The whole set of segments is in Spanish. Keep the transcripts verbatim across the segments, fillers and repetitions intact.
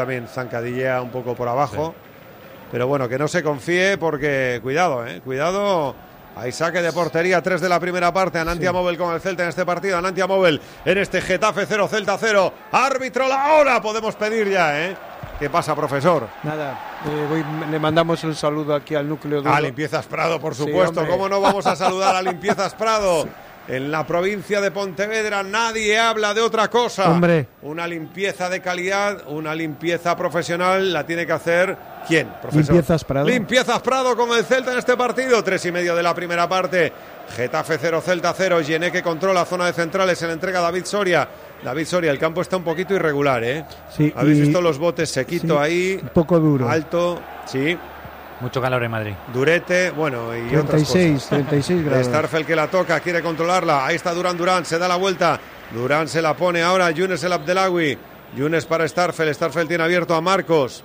También zancadillea un poco por abajo. Sí. Pero bueno, que no se confíe porque cuidado, eh, cuidado. Hay saque de portería, tres de la primera parte. Anantia sí. Móvil con el Celta en este partido. Anantia Móvil en este Getafe cero, Celta cero. Árbitro, la hora podemos pedir ya, ¿eh? ¿Qué pasa, profesor? Nada, eh, voy, le mandamos un saludo aquí al núcleo duro. A Limpiezas Prado, por supuesto. Sí, ¿cómo no vamos a saludar a Limpiezas Prado? Sí. En la provincia de Pontevedra nadie habla de otra cosa. Hombre. Una limpieza de calidad, una limpieza profesional la tiene que hacer ¿quién, profesor? Limpiezas Prado. Limpiezas Prado con el Celta en este partido. Tres y medio de la primera parte. Getafe cero, Celta cero. Gené que controla zona de centrales. Se le entrega a David Soria. David Soria, el campo está un poquito irregular, ¿eh? Sí. ¿Habéis y... visto los botes sequito sí, ahí? Un poco duro. Alto, sí. Mucho calor en Madrid. Durete, bueno, y treinta y seis, otras cosas. treinta y seis grados. Starfel que la toca, quiere controlarla. Ahí está Durán Durán, se da la vuelta. Durán se la pone ahora Younes El Abdelawi. Younes para Starfel. Starfel tiene abierto a Marcos.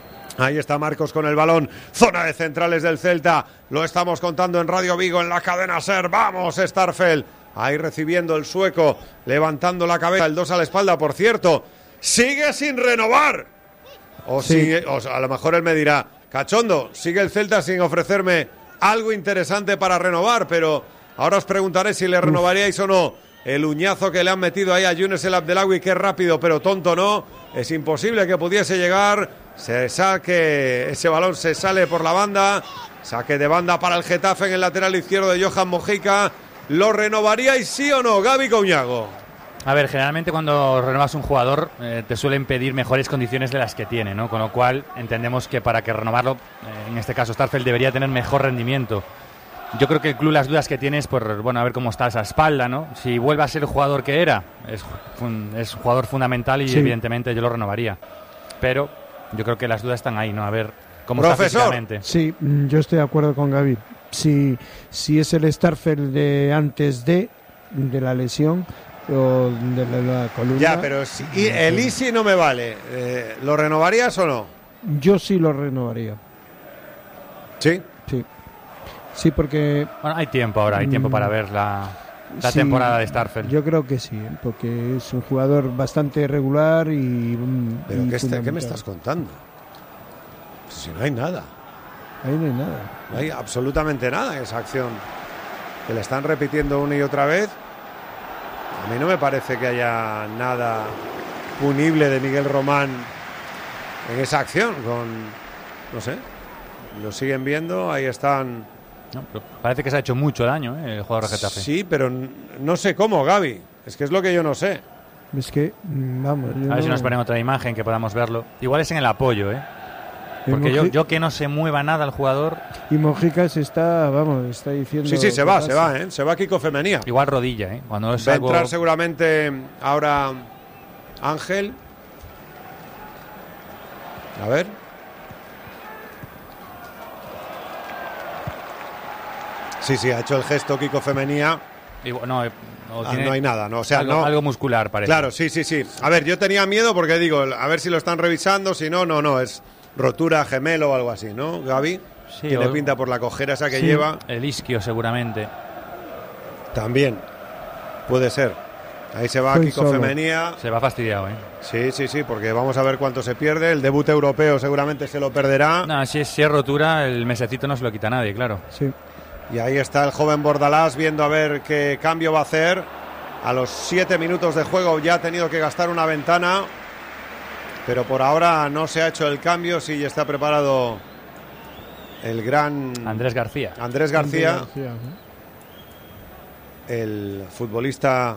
Ahí está Marcos con el balón. Zona de centrales del Celta. Lo estamos contando en Radio Vigo, en la cadena SER. ¡Vamos, Starfel! Ahí recibiendo el sueco, levantando la cabeza, el dos a la espalda, por cierto. ¡Sigue sin renovar! O, sí. sigue, o a lo mejor él me dirá, cachondo, sigue el Celta sin ofrecerme algo interesante para renovar, pero ahora os preguntaré si le renovaríais o no. El uñazo que le han metido ahí a Younes El Abdelawi, que es rápido, pero tonto no. Es imposible que pudiese llegar. Se saque, ese balón se sale por la banda. Saque de banda para el Getafe en el lateral izquierdo de Johan Mojica. ¿Lo renovaríais sí o no, Gaby Couñago? A ver, generalmente cuando renovas un jugador eh, te suelen pedir mejores condiciones de las que tiene, ¿no? Con lo cual entendemos que para que renovarlo, eh, en este caso Starfel, debería tener mejor rendimiento. Yo creo que el club las dudas que tiene es por, bueno, a ver cómo está esa espalda, ¿no? Si vuelve a ser el jugador que era, es un, es un jugador fundamental y sí. evidentemente yo lo renovaría. Pero yo creo que las dudas están ahí, ¿no? A ver cómo Profesor. está físicamente. Sí, yo estoy de acuerdo con Gaby. Si, si es el Starfel de antes de, de la lesión o de la, la columna. Ya, pero si, y el Easy no me vale. Eh, ¿Lo renovarías o no? Yo sí lo renovaría. ¿Sí? Sí. Sí, porque... Bueno, hay tiempo ahora, hay tiempo para ver la, la sí, temporada de Starfel. Yo creo que sí, porque es un jugador bastante regular y... ¿Pero y qué, este, qué me estás contando? Si no hay nada. Ahí no hay nada. No hay absolutamente nada en esa acción. Que le están repitiendo una y otra vez. A mí no me parece que haya nada punible de Miguel Román en esa acción. Con, no sé, lo siguen viendo, ahí están. No, pero parece que se ha hecho mucho daño, ¿eh? El jugador de Getafe. Sí, pero no sé cómo, Gaby. Es que es lo que yo no sé. Es que, vamos. A ver no... si nos ponen otra imagen que podamos verlo. Igual es en el apoyo, ¿eh? Porque yo, yo que no se mueva nada el jugador. Y Mojica se está, vamos, está diciendo. Sí, sí, se va, se va, ¿eh? Se va Kiko Femenía. Igual rodilla, ¿eh? Cuando es va algo... a entrar seguramente ahora Ángel. A ver. Sí, sí, ha hecho el gesto Kiko Femenía. Igual, no, eh, no, ah, no hay nada, no, o sea, algo, no. Algo muscular parece. Claro, sí, sí, sí. A ver, yo tenía miedo porque digo, a ver si lo están revisando, si no, no, no, es rotura gemelo o algo así, ¿no, Gaby? Sí, tiene o... pinta por la cojera esa que sí, lleva. El isquio seguramente. También puede ser. Ahí se va Estoy Kiko solo. Femenía. Se va fastidiado, ¿eh? Sí, sí, sí, porque vamos a ver cuánto se pierde. El debut europeo seguramente se lo perderá. No, si es, si es rotura, el mesecito no se lo quita nadie, claro. Sí. Y ahí está el joven Bordalás viendo a ver qué cambio va a hacer. A los siete minutos de juego ya ha tenido que gastar una ventana. Pero por ahora no se ha hecho el cambio. Sí, ya está preparado el gran... Andrés García. Andrés García. Andrés García, ¿eh? El futbolista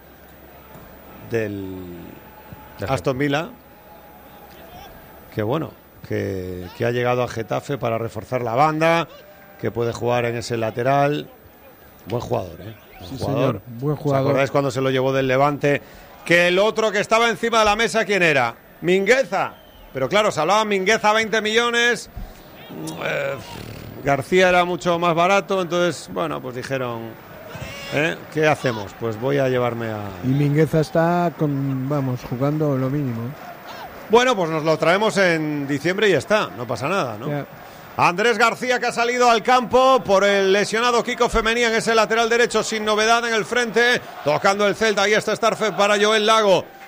del Perfecto. Aston Villa. Que bueno, que, que ha llegado a Getafe para reforzar la banda. Que puede jugar en ese lateral. Buen jugador, ¿eh? Buen Sí, jugador. señor. Buen jugador. ¿Os acordáis cuando se lo llevó del Levante? Que el otro que estaba encima de la mesa, ¿quién era? Mingueza. Pero claro, se hablaba Mingueza veinte millones. Eh, García era mucho más barato. Entonces, bueno, pues dijeron, ¿eh? ¿Qué hacemos? Pues voy a llevarme a... Y Mingueza está, con, vamos, jugando lo mínimo. Bueno, pues nos lo traemos en diciembre y ya está. No pasa nada, ¿no? Ya. Andrés García, que ha salido al campo por el lesionado Kiko Femenía en ese lateral derecho, sin novedad en el frente, tocando el Celta. Ahí está Starfel para Joel Lago.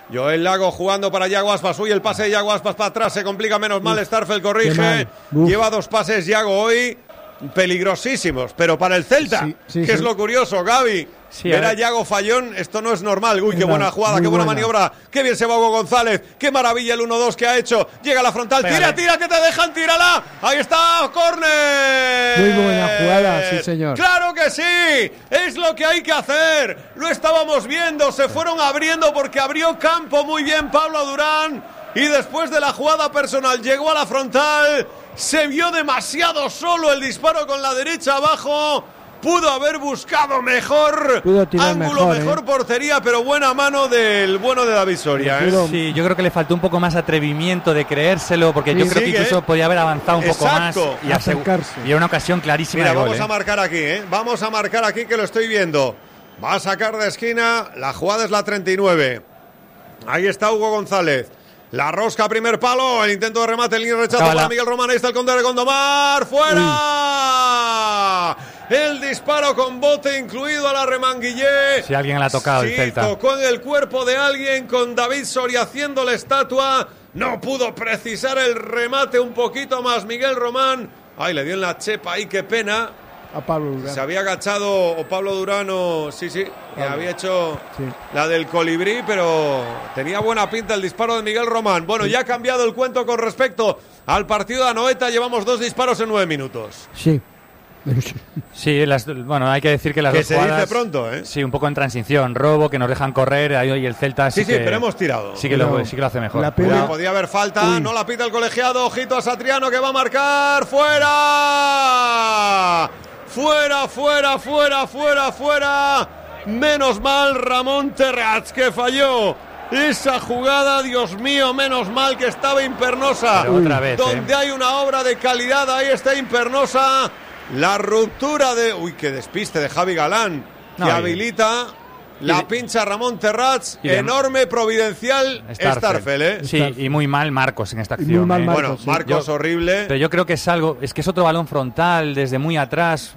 Joel Lago jugando para Yago Aspas. Uy, el pase de Yago Aspas para atrás. Se complica menos mal. Starfel corrige. Lleva dos pases Yago hoy. Peligrosísimos. Pero para el Celta. Sí, sí, que sí. es lo curioso, Gaby. Sí, ver a Yago Fallón, esto no es normal. Uy, qué buena jugada, qué buena, buena maniobra. Qué bien se va Hugo González. Qué maravilla el uno dos que ha hecho. Llega a la frontal. Pégale. Tira, tira, que te dejan, tírala. Ahí está, córner. Muy buena jugada, sí, señor. Claro que sí. Es lo que hay que hacer. Lo estábamos viendo. Se fueron abriendo porque abrió campo muy bien Pablo Durán. Y después de la jugada personal llegó a la frontal. Se vio demasiado solo el disparo con la derecha abajo. Pudo haber buscado mejor ángulo, mejor, mejor eh. portería, pero buena mano del bueno de David Soria. ¿eh? Sí, yo creo que le faltó un poco más atrevimiento de creérselo, porque sí, yo creo sí, que incluso ¿eh? podía haber avanzado un Exacto. poco más y acercarse. Y era una ocasión clarísima. Mira, de gol, vamos ¿eh? a marcar aquí, ¿eh? Vamos a marcar aquí que lo estoy viendo. Va a sacar de esquina, la jugada es la treinta y nueve. Ahí está Hugo González. La rosca, primer palo, el intento de remate, el línea rechazo Cábala. para Miguel Román. Ahí está el conde de Gondomar, ¡fuera! Uy. El disparo con bote incluido a la remanguillé. Si alguien la ha tocado, sí, el Celta. Tocó en el cuerpo de alguien con David Soria haciendo la estatua. No pudo precisar el remate un poquito más Miguel Román. Ay, le dio en la chepa ahí, qué pena. A Pablo Durán. Se había agachado o Pablo Durano, sí, sí, que había hecho sí. la del colibrí, pero tenía buena pinta el disparo de Miguel Román. Bueno, sí. ya ha cambiado el cuento con respecto al partido de Anoeta. Llevamos dos disparos en nueve minutos. Sí. Sí, las, bueno, hay que decir que las que dos se jugadas, dice pronto, ¿eh? Sí, un poco en transición, robo, que nos dejan correr, ahí y el Celta sí, sí, que, sí, pero hemos tirado. Sí que, lo, sí que lo hace mejor. La pena, podía haber falta, Uy. no la pita el colegiado, ojito a Satriano que va a marcar, fuera, fuera, fuera, fuera, fuera, fuera. Menos mal Ramón Terrats que falló esa jugada, Dios mío, menos mal que estaba Impernosa. Pero otra vez, donde ¿eh? hay una obra de calidad, ahí está Impernosa. La ruptura de... Uy, qué despiste de Javi Galán, que no, habilita... La pincha Ramón Terrats, enorme, providencial Starfel, ¿eh? Sí, Starfel. Y muy mal Marcos en esta acción. Muy mal ¿eh? Marcos, bueno, Marcos yo, horrible. Pero yo creo que es algo, es que es otro balón frontal desde muy atrás.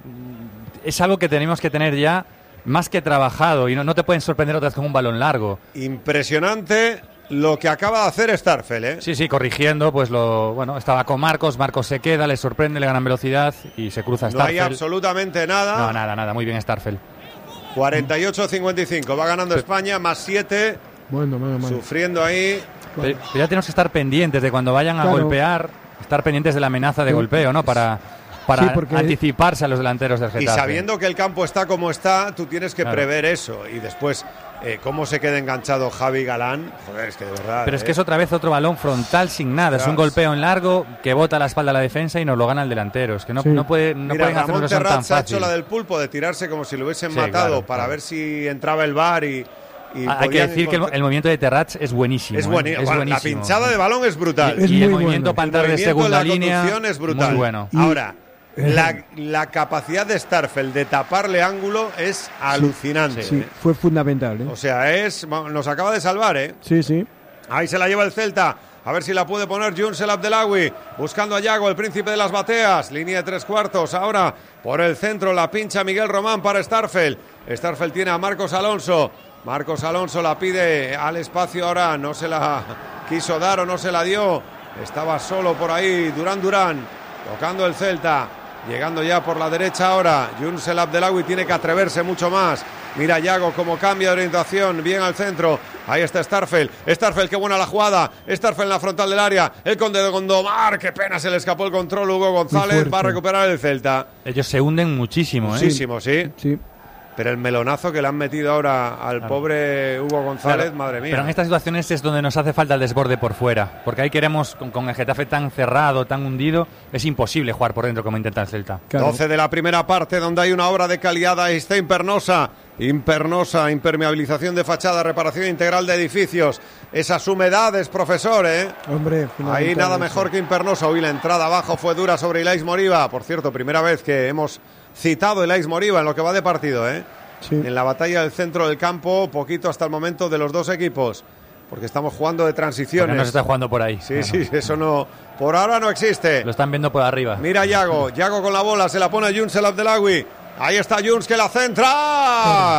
Es algo que tenemos que tener ya más que trabajado y no, no te pueden sorprender otra vez con un balón largo. Impresionante lo que acaba de hacer Starfel, ¿eh? Sí, sí, corrigiendo, pues lo... Bueno, estaba con Marcos, Marcos se queda, le sorprende, le ganan velocidad y se cruza Starfel. No hay absolutamente nada. No, nada, nada, muy bien Starfel. cuarenta y ocho a cincuenta y cinco, va ganando España, más siete. Bueno, bueno, bueno. Sufriendo ahí. Pero, pero ya tenemos que estar pendientes de cuando vayan a claro. golpear, estar pendientes de la amenaza de sí. golpeo, ¿no? Para... para sí, porque... anticiparse a los delanteros del Getafe. Y sabiendo que el campo está como está, tú tienes que claro. prever eso. Y después, eh, cómo se queda enganchado Javi Galán. Joder, es que de verdad... Pero eh. es que es otra vez otro balón frontal sin nada. Claro. Es un golpeo en largo que bota la espalda a la defensa y nos lo gana el delantero. Es que no, sí. no, puede, no Mira, pueden hacer una cosa tan fácil. ha hecho la del pulpo de tirarse como si lo hubiesen sí, matado claro, para claro. ver si entraba el V A R y... Y Hay que decir que el, el movimiento de Terrats es buenísimo. Es, buen, ¿eh? es bueno, buenísimo. La pinchada de balón es brutal. Y, es y el muy movimiento bueno. para entrar de segunda la línea es brutal. Muy bueno. Ahora, la, la capacidad de Starfel de taparle ángulo es alucinante. Sí, sí, fue fundamental. ¿eh? O sea, es nos acaba de salvar, ¿eh? Sí, sí. Ahí se la lleva el Celta. A ver si la puede poner Younes El Abdellaoui. Buscando a Yago, el príncipe de las bateas. Línea de tres cuartos. Ahora por el centro la pincha Miguel Román para Starfel. Starfel tiene a Marcos Alonso. Marcos Alonso la pide al espacio ahora. No se la quiso dar o no se la dio. Estaba solo por ahí Durán Durán. Tocando el Celta. Llegando ya por la derecha ahora. Younes El Abdellaoui tiene que atreverse mucho más. Mira Yago cómo cambia de orientación. Bien al centro. Ahí está Starfel. Starfel, qué buena la jugada. Starfel en la frontal del área. El conde de Gondomar. Qué pena, se le escapó el control. Hugo González va a recuperar el Celta. Ellos se hunden muchísimo, ¿eh? Muchísimo, sí. Sí. Pero el melonazo que le han metido ahora al claro. pobre Hugo González, claro. madre mía. Pero en estas situaciones es donde nos hace falta el desborde por fuera. Porque ahí queremos, con, con el Getafe tan cerrado, tan hundido, es imposible jugar por dentro como intenta el Celta. Claro. doce de la primera parte, donde hay una obra de calidad. Ahí está Impernosa. Impernosa, impermeabilización de fachada, reparación integral de edificios. Esas humedades, profesor, ¿eh? Hombre, ahí nada mejor que Impernosa. Hoy la entrada abajo fue dura sobre Ilais Moriba. Por cierto, primera vez que hemos citado Ilais Moriba en lo que va de partido, ¿eh? Sí. En la batalla del centro del campo, poquito hasta el momento de los dos equipos, porque estamos jugando de transiciones. Porque no se está jugando por ahí. Sí, sí, eso no, por ahora no existe. Lo están viendo por arriba. Mira Yago, Yago con la bola, se la pone a Younes El Abdellaoui. Ahí está Younes que la centra.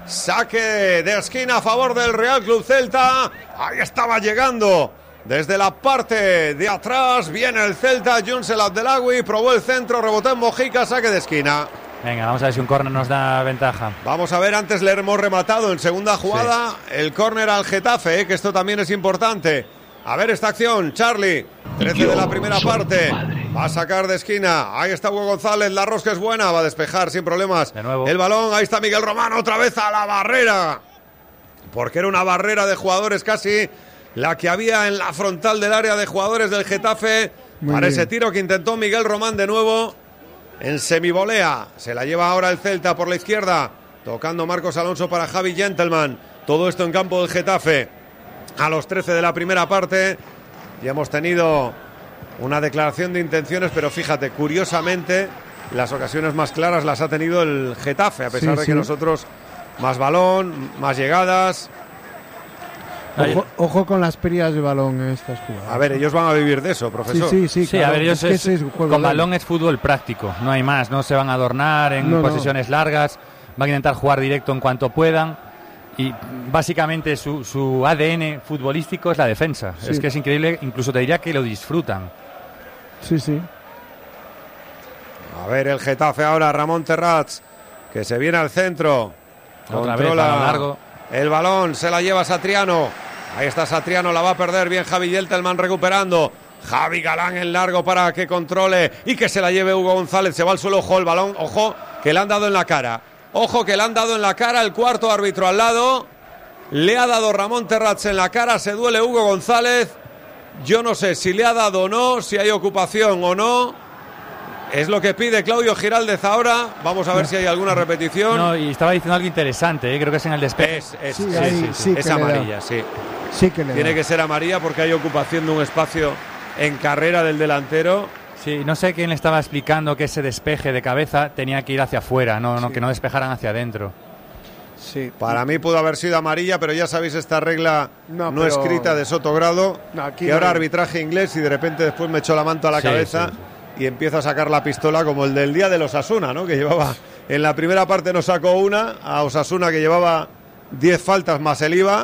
Saque de esquina a favor del Real Club Celta. Ahí estaba llegando desde la parte de atrás. Viene el Celta. Younes El Abdelagui probó el centro, rebotó en Mojica, saque de esquina. Venga, vamos a ver si un córner nos da ventaja. Vamos a ver, antes le hemos rematado en segunda jugada sí. el córner al Getafe, eh, que esto también es importante. A ver esta acción, Charlie, trece de la primera parte, va a sacar de esquina, ahí está Hugo González, la rosca es buena, va a despejar sin problemas de nuevo el balón, ahí está Miguel Román otra vez a la barrera, porque era una barrera de jugadores casi la que había en la frontal del área de jugadores del Getafe. Muy para bien. Ese tiro que intentó Miguel Román de nuevo en semivolea, se la lleva ahora el Celta por la izquierda, tocando Marcos Alonso para Javi Gentleman, todo esto en campo del Getafe. A los trece de la primera parte ya hemos tenido una declaración de intenciones, pero fíjate, curiosamente las ocasiones más claras las ha tenido el Getafe, a pesar sí, de que sí. nosotros más balón, más llegadas. Ojo, ojo con las pérdidas de balón en estas jugadas. A ver, ellos van a vivir de eso, profesor. Sí, sí, sí, sí claro. A ver, ellos es, es, es con balón es fútbol práctico, no hay más, no se van a adornar en no, posesiones no. largas, van a intentar jugar directo en cuanto puedan. Y básicamente su, su A D N futbolístico es la defensa. Sí. Es que es increíble, incluso te diría que lo disfrutan. Sí, sí. A ver el Getafe ahora, Ramón Terrats, que se viene al centro. Otra Controla vez, largo. El balón, se la lleva Satriano. Ahí está Satriano, la va a perder bien Javi Gentleman recuperando. Javi Galán en largo para que controle y que se la lleve Hugo González. Se va al suelo, ojo el balón, ojo, que le han dado en la cara. Ojo que le han dado en la cara, el cuarto árbitro al lado. Le ha dado Ramón Terrats en la cara, se duele Hugo González. Yo no sé si le ha dado o no, si hay ocupación o no. Es lo que pide Claudio Giraldez ahora. Vamos a ver si hay alguna repetición. No, y estaba diciendo algo interesante, ¿eh? Creo que es en el despeje. Es, es, sí, sí, ahí, sí, sí, sí, es amarilla, sí. Sí que le Tiene da. que ser amarilla porque hay ocupación de un espacio en carrera del delantero. Sí, no sé quién le estaba explicando que ese despeje de cabeza tenía que ir hacia afuera, no, no sí. que no despejaran hacia adentro. Sí. Para mí pudo haber sido amarilla, pero ya sabéis esta regla no, no pero... escrita de Sotogrado, no, que no ahora hay... arbitraje inglés y de repente después me echó la manta a la sí, cabeza sí, sí. y empiezo a sacar la pistola como el del día de los Osasuna, ¿no? Que llevaba, en la primera parte nos sacó una, a Osasuna que llevaba diez faltas más el I V A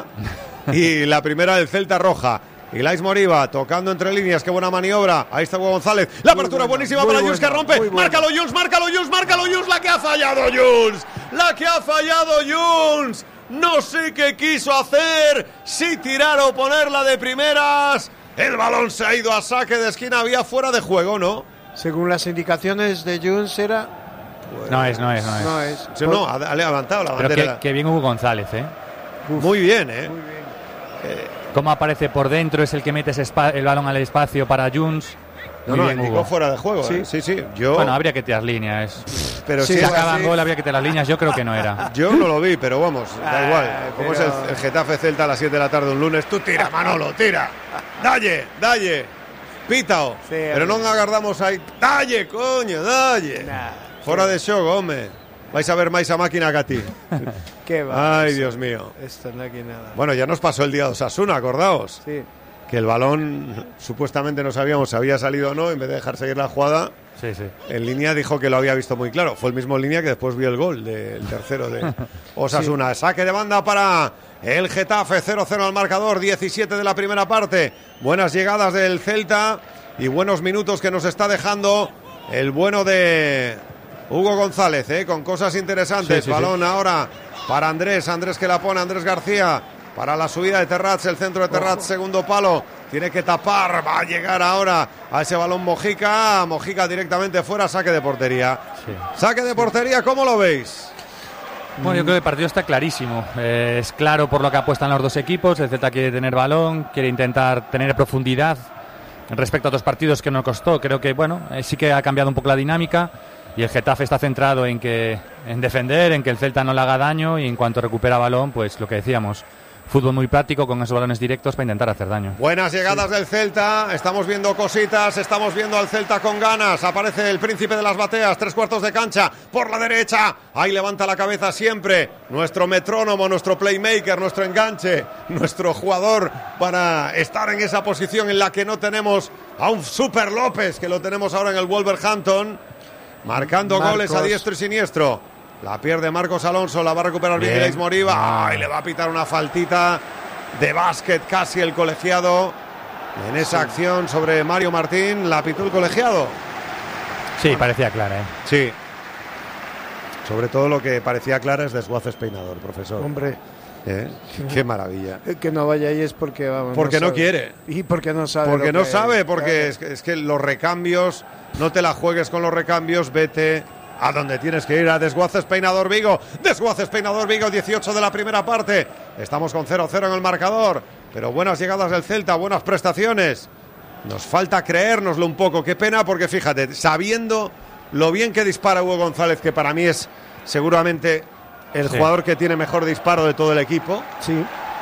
y la primera del Celta roja. Y Lais Moriba tocando entre líneas, qué buena maniobra. Ahí está Hugo González. La muy apertura buena, buenísima para Younes que rompe. Márcalo Younes, márcalo Younes, márcalo Younes. La que ha fallado Younes. La que ha fallado Younes. No sé qué quiso hacer. Si tirar o ponerla de primeras. El balón se ha ido a saque de esquina. Había fuera de juego, ¿no? Según las indicaciones de Younes era... Pues, no es, no es, no es. No, es. Sí, no, ha, ha levantado la bandera. Pero que, que bien Hugo González, ¿eh? Uf, muy bien, ¿eh? Muy bien. Eh, Cómo aparece por dentro, es el que mete ese spa- el balón al espacio para Younes. No, no, indicó fuera de juego. Sí, ¿eh? sí, sí. Yo... Bueno, habría que tirar líneas. Pero si sí, sacaban gol, habría que tirar líneas. Yo creo que no era. Yo no lo vi, pero vamos, da igual. Como pero... es el, el Getafe Celta a las siete de la tarde un lunes, tú tira, Manolo, tira. Dalle, dalle. Pítao. Sí, pero no agardamos ahí. Dalle, coño, dalle. Nah, fuera sí. de show, hombre. Vais a ver más a máquina que a ti. Qué va. Ay, Dios mío. Esto no aquí nada. Bueno, ya nos pasó el día de Osasuna, acordaos. Sí. Que el balón supuestamente no sabíamos si había salido o no, en vez de dejar seguir la jugada. Sí, sí. En línea dijo que lo había visto muy claro. Fue el mismo en línea que después vio el gol del tercero de Osasuna. Sí. Saque de banda para el Getafe, cero cero al marcador, diecisiete de la primera parte. Buenas llegadas del Celta y buenos minutos que nos está dejando el bueno de Hugo González, ¿eh? Con cosas interesantes. Sí, sí, Balón sí. ahora para Andrés, Andrés que la pone, Andrés García. Para la subida de Terrats, el centro de Terrats, segundo palo. Tiene que tapar, va a llegar ahora a ese balón Mojica. Mojica directamente fuera, saque de portería. Sí. Saque de portería, ¿cómo lo veis? Bueno, yo creo que el partido está clarísimo. Eh, es claro por lo que apuestan los dos equipos. El Celta quiere tener balón, quiere intentar tener profundidad respecto a otros partidos que no costó. Creo que, bueno, eh, sí que ha cambiado un poco la dinámica. Y el Getafe está centrado en, que, en defender, en que el Celta no le haga daño. Y en cuanto recupera balón, pues lo que decíamos, fútbol muy práctico con esos balones directos para intentar hacer daño. Buenas llegadas sí. del Celta, estamos viendo cositas, estamos viendo al Celta con ganas. Aparece el príncipe de las bateas, tres cuartos de cancha por la derecha. Ahí levanta la cabeza siempre nuestro metrónomo, nuestro playmaker, nuestro enganche, nuestro jugador para estar en esa posición en la que no tenemos a un Super López, que lo tenemos ahora en el Wolverhampton, marcando Marcos. goles a diestro y siniestro. La pierde Marcos Alonso, la va a recuperar Miguel Leis Moriba. ¡Ay! Le va a pitar una faltita de básquet casi el colegiado. En esa sí. acción sobre Mario Martín, la pitó el colegiado. Sí, parecía clara, ¿eh? Sí. Sobre todo lo que parecía clara es desguaces peinador, profesor. Hombre. ¿Eh? Qué maravilla. El que no vaya ahí es porque vamos, porque no, no quiere. Y porque no sabe. Porque no que, sabe, porque claro. es, que, es que los recambios, no te la juegues con los recambios, vete a donde tienes que ir, a Desguaces Peinador Vigo. Desguaces Peinador Vigo, dieciocho de la primera parte. Estamos con cero cero en el marcador, pero buenas llegadas del Celta, buenas prestaciones. Nos falta creérnoslo un poco. Qué pena, porque fíjate, sabiendo lo bien que dispara Hugo González, que para mí es seguramente el sí. jugador que tiene mejor disparo de todo el equipo. Sí.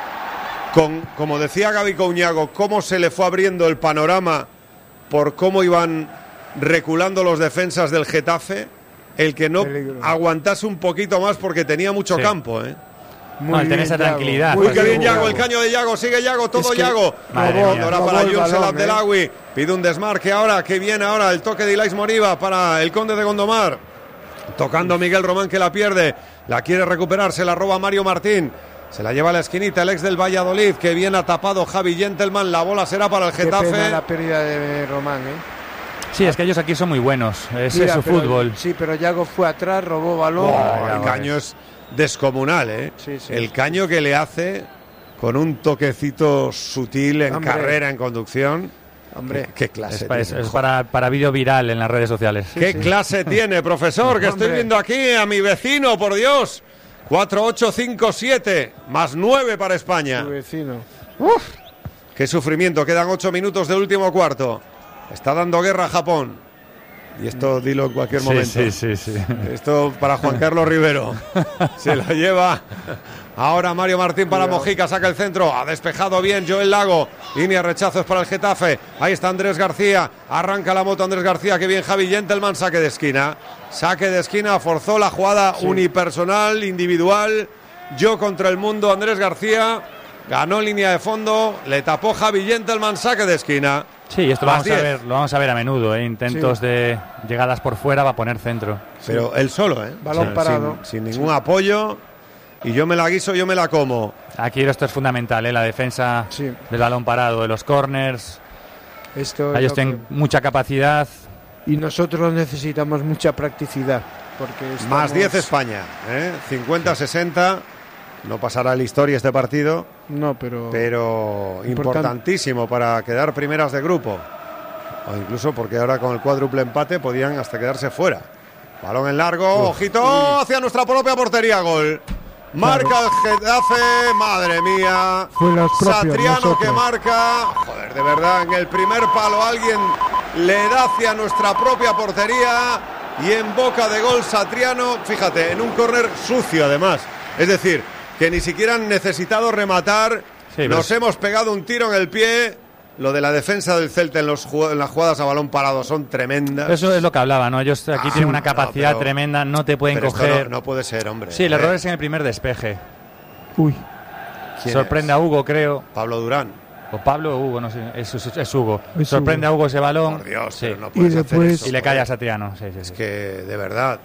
Con, como decía Gaby Couñago, cómo se le fue abriendo el panorama por cómo iban reculando los defensas del Getafe. El que no Peligro. aguantase un poquito más porque tenía mucho sí. campo, ¿eh? Muy no, bien, esa tranquilidad. Muy pues bien, Yago, el caño de Yago, sigue Yago, todo es Yago. Ahora para Jules el Abdelawi, eh. pide un desmarque ahora, que viene ahora el toque de Ilaix Moriba para el Conde de Gondomar. Tocando Miguel Román, que la pierde, la quiere recuperar, se la roba Mario Martín. Se la lleva a la esquinita el ex del Valladolid, que viene tapado Javi Gentleman, la bola será para el Getafe. Qué pena la pérdida de Román, ¿eh? Sí, es que ellos aquí son muy buenos, ese Mira, es su pero, fútbol. Sí, pero Yago fue atrás, robó balón. Oh, el caño es descomunal, ¿eh? Sí, sí. El caño que le hace con un toquecito sutil en Hombre. carrera, en conducción. Hombre, qué clase es, tiene. Es, es para, para vídeo viral en las redes sociales. Sí, ¿Qué sí. clase tiene, profesor? Que estoy viendo aquí a mi vecino, por Dios. cuatro ocho cinco siete, más nueve para España. Tu vecino. Uf, qué sufrimiento, quedan ocho minutos del último cuarto. Está dando guerra a Japón. Y esto dilo en cualquier sí, momento. Sí, sí, sí. Esto para Juan Carlos Rivero. Se lo lleva ahora Mario Martín para Cuidado. Mojica. Saca el centro. Ha despejado bien Joel Lago. Línea rechazos para el Getafe. Ahí está Andrés García. Arranca la moto Andrés García. Que bien Javi Gentleman. Saque de esquina. Saque de esquina. Forzó la jugada sí. unipersonal, individual. Yo contra el mundo. Andrés García. Ganó línea de fondo. Le tapó Javi Gentleman. Saque de esquina. Sí, esto lo vamos, a ver, lo vamos a ver a menudo, ¿eh? Intentos sí. de llegadas por fuera va a poner centro. Pero él solo, ¿eh? Balón sí, parado. Sin, sin ningún sí. apoyo. Y yo me la guiso, yo me la como. Aquí esto es fundamental, ¿eh? La defensa sí. del balón parado, de los corners. Esto Ellos tienen que... mucha capacidad. Y nosotros necesitamos mucha practicidad. Porque estamos... Más diez España, ¿eh? cincuenta sesenta. No pasará la historia este partido. No, pero... Pero importantísimo para quedar primeras de grupo. O incluso porque ahora con el cuádruple empate podían hasta quedarse fuera. Balón en largo. Uf, ojito uy. hacia nuestra propia portería. Gol. Marca claro. el Getafe. Madre mía. Fue los propios, Satriano nosotros. que marca. Joder, de verdad, en el primer palo alguien le da hacia nuestra propia portería. Y en boca de gol Satriano. Fíjate, en un córner sucio además. Es decir... que ni siquiera han necesitado rematar, sí, nos pero... hemos pegado un tiro en el pie. Lo de la defensa del Celta en, los, en las jugadas a balón parado son tremendas. Eso es lo que hablaba, ¿no? Ellos aquí ah, tienen una capacidad no, pero, tremenda, no te pueden coger. No, no puede ser, hombre. Sí, el error es en el primer despeje. Uy. Sorprende es? a Hugo, creo. Pablo Durán. O Pablo o Hugo, no sé, es, es, es Hugo. Es Sorprende Hugo. a Hugo ese balón. Por Dios, sí. pero no puedes y hacer después... eso. Y le cae a Satriano. Sí, sí, es sí. que, de verdad...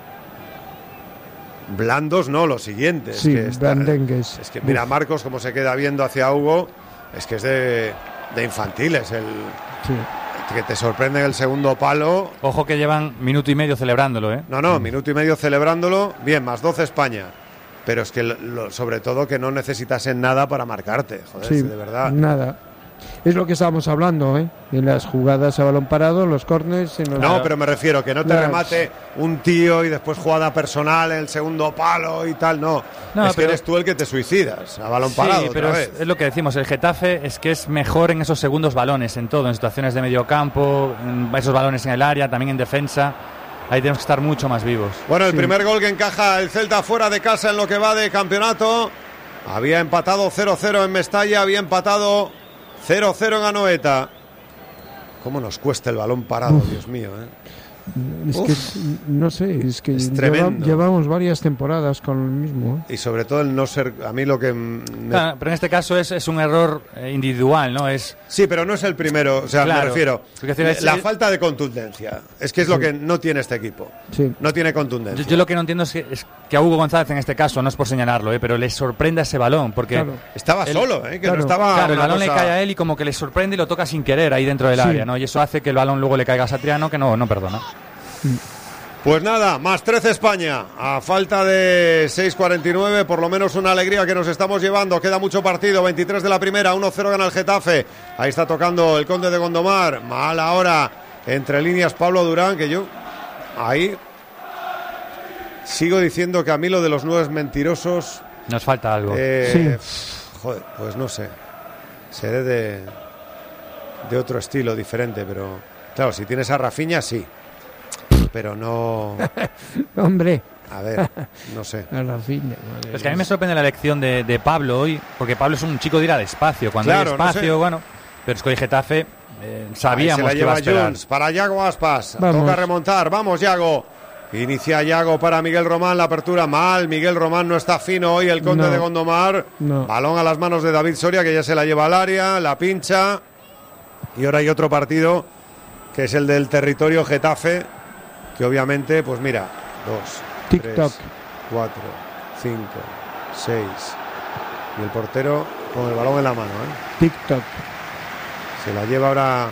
Blandos no, los siguientes. Sí, que está, blandengues. Es que mira Uf. Marcos cómo se queda viendo hacia Hugo. Es que es de, de infantiles el sí. que te sorprende en el segundo palo. Ojo que llevan minuto y medio celebrándolo, ¿eh? No, no, minuto y medio celebrándolo. Bien, más doce España. Pero es que lo, sobre todo que no necesitasen nada para marcarte, joder, sí, de verdad. Nada. Es lo que estábamos hablando, ¿eh? En las jugadas a balón parado, los córners... Los... No, pero me refiero que no te las... remate un tío y después jugada personal en el segundo palo y tal, no. no es pero... que eres tú el que te suicidas a balón sí, parado Sí, pero otra es, vez. es lo que decimos, el Getafe es que es mejor en esos segundos balones, en todo, en situaciones de medio campo, en esos balones en el área, también en defensa. Ahí tenemos que estar mucho más vivos. Bueno, el sí. primer gol que encaja el Celta fuera de casa en lo que va de campeonato. Había empatado cero cero en Mestalla, había empatado cero cero en Anoeta. ¿Cómo nos cuesta el balón parado, Uf. Dios mío? ¿eh? Es Uf, que, no sé, es que es lleva, tremendo. llevamos varias temporadas con el mismo. ¿eh? Y sobre todo el no ser... A mí lo que... Me... Claro, pero en este caso es, es un error eh, individual, ¿no? Es Sí, pero no es el primero. O sea, Claro. me refiero... Es decir, es- la falta de contundencia. Es que es lo que no tiene este equipo. Sí. No tiene Yo, contundencia. yo lo que no entiendo es que, es que a Hugo González en este caso, no es por señalarlo, ¿eh? pero le sorprende ese balón, porque Claro. Estaba El- solo, ¿eh? Que claro, no estaba... claro, el una balón le cosa- cae a él y como que le sorprende y lo toca sin querer ahí dentro del Sí. área, ¿no? Y eso hace que el balón luego le caiga a Satriano, que no, no perdona. Pues nada, más trece España. A falta de seis cuarenta y nueve, por lo menos una alegría que nos estamos llevando. Queda mucho partido, veintitrés de la primera, uno cero gana el Getafe. Ahí está tocando el Conde de Gondomar. Mal ahora, entre líneas Pablo Durán, que yo... Ahí... Sigo diciendo que a mí lo de los nueve mentirosos... Nos falta algo. eh, Sí. pf, joder, pues no sé. Seré de... De otro estilo, diferente, pero... Claro, si tienes a Rafinha, sí. Pero no... Hombre, A ver, no sé. a la fin. Es que a mí me sorprende la elección de, de Pablo hoy, porque Pablo es un chico de ir al espacio. Cuando Claro, hay no espacio, sé. bueno, pero es que hoy Getafe eh, Ahí sabíamos se la que iba a lleva esperar. Jones para Yago Aspas. Vamos. Toca remontar. Vamos, Yago. Inicia Yago para Miguel Román. La apertura mal. Miguel Román no está fino hoy. El Conde No. de Gondomar. No. Balón a las manos de David Soria, que ya se la lleva al área. La pincha. Y ahora hay otro partido, que es el del territorio Getafe. Que obviamente, pues mira, dos, Tic-tac. tres, cuatro, cinco, seis. Y el portero con el balón en la mano, ¿eh? TikTok. Se la lleva ahora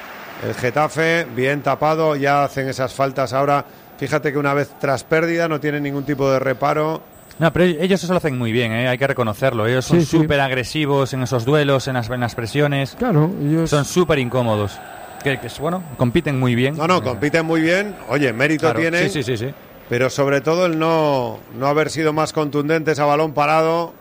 el Getafe, bien tapado, ya hacen esas faltas ahora. Fíjate que una vez tras pérdida no tienen ningún tipo de reparo. No, pero ellos eso lo hacen muy bien, ¿eh? Hay que reconocerlo. Ellos son Sí, sí. súper agresivos en esos duelos, en las, en las presiones. Claro, ellos... Son súper incómodos. Que, que, bueno, compiten muy bien. No, no, Eh, compiten muy bien. Oye, mérito claro. tienen, Sí, sí, sí, sí. pero sobre todo el no, no haber sido más contundentes a balón parado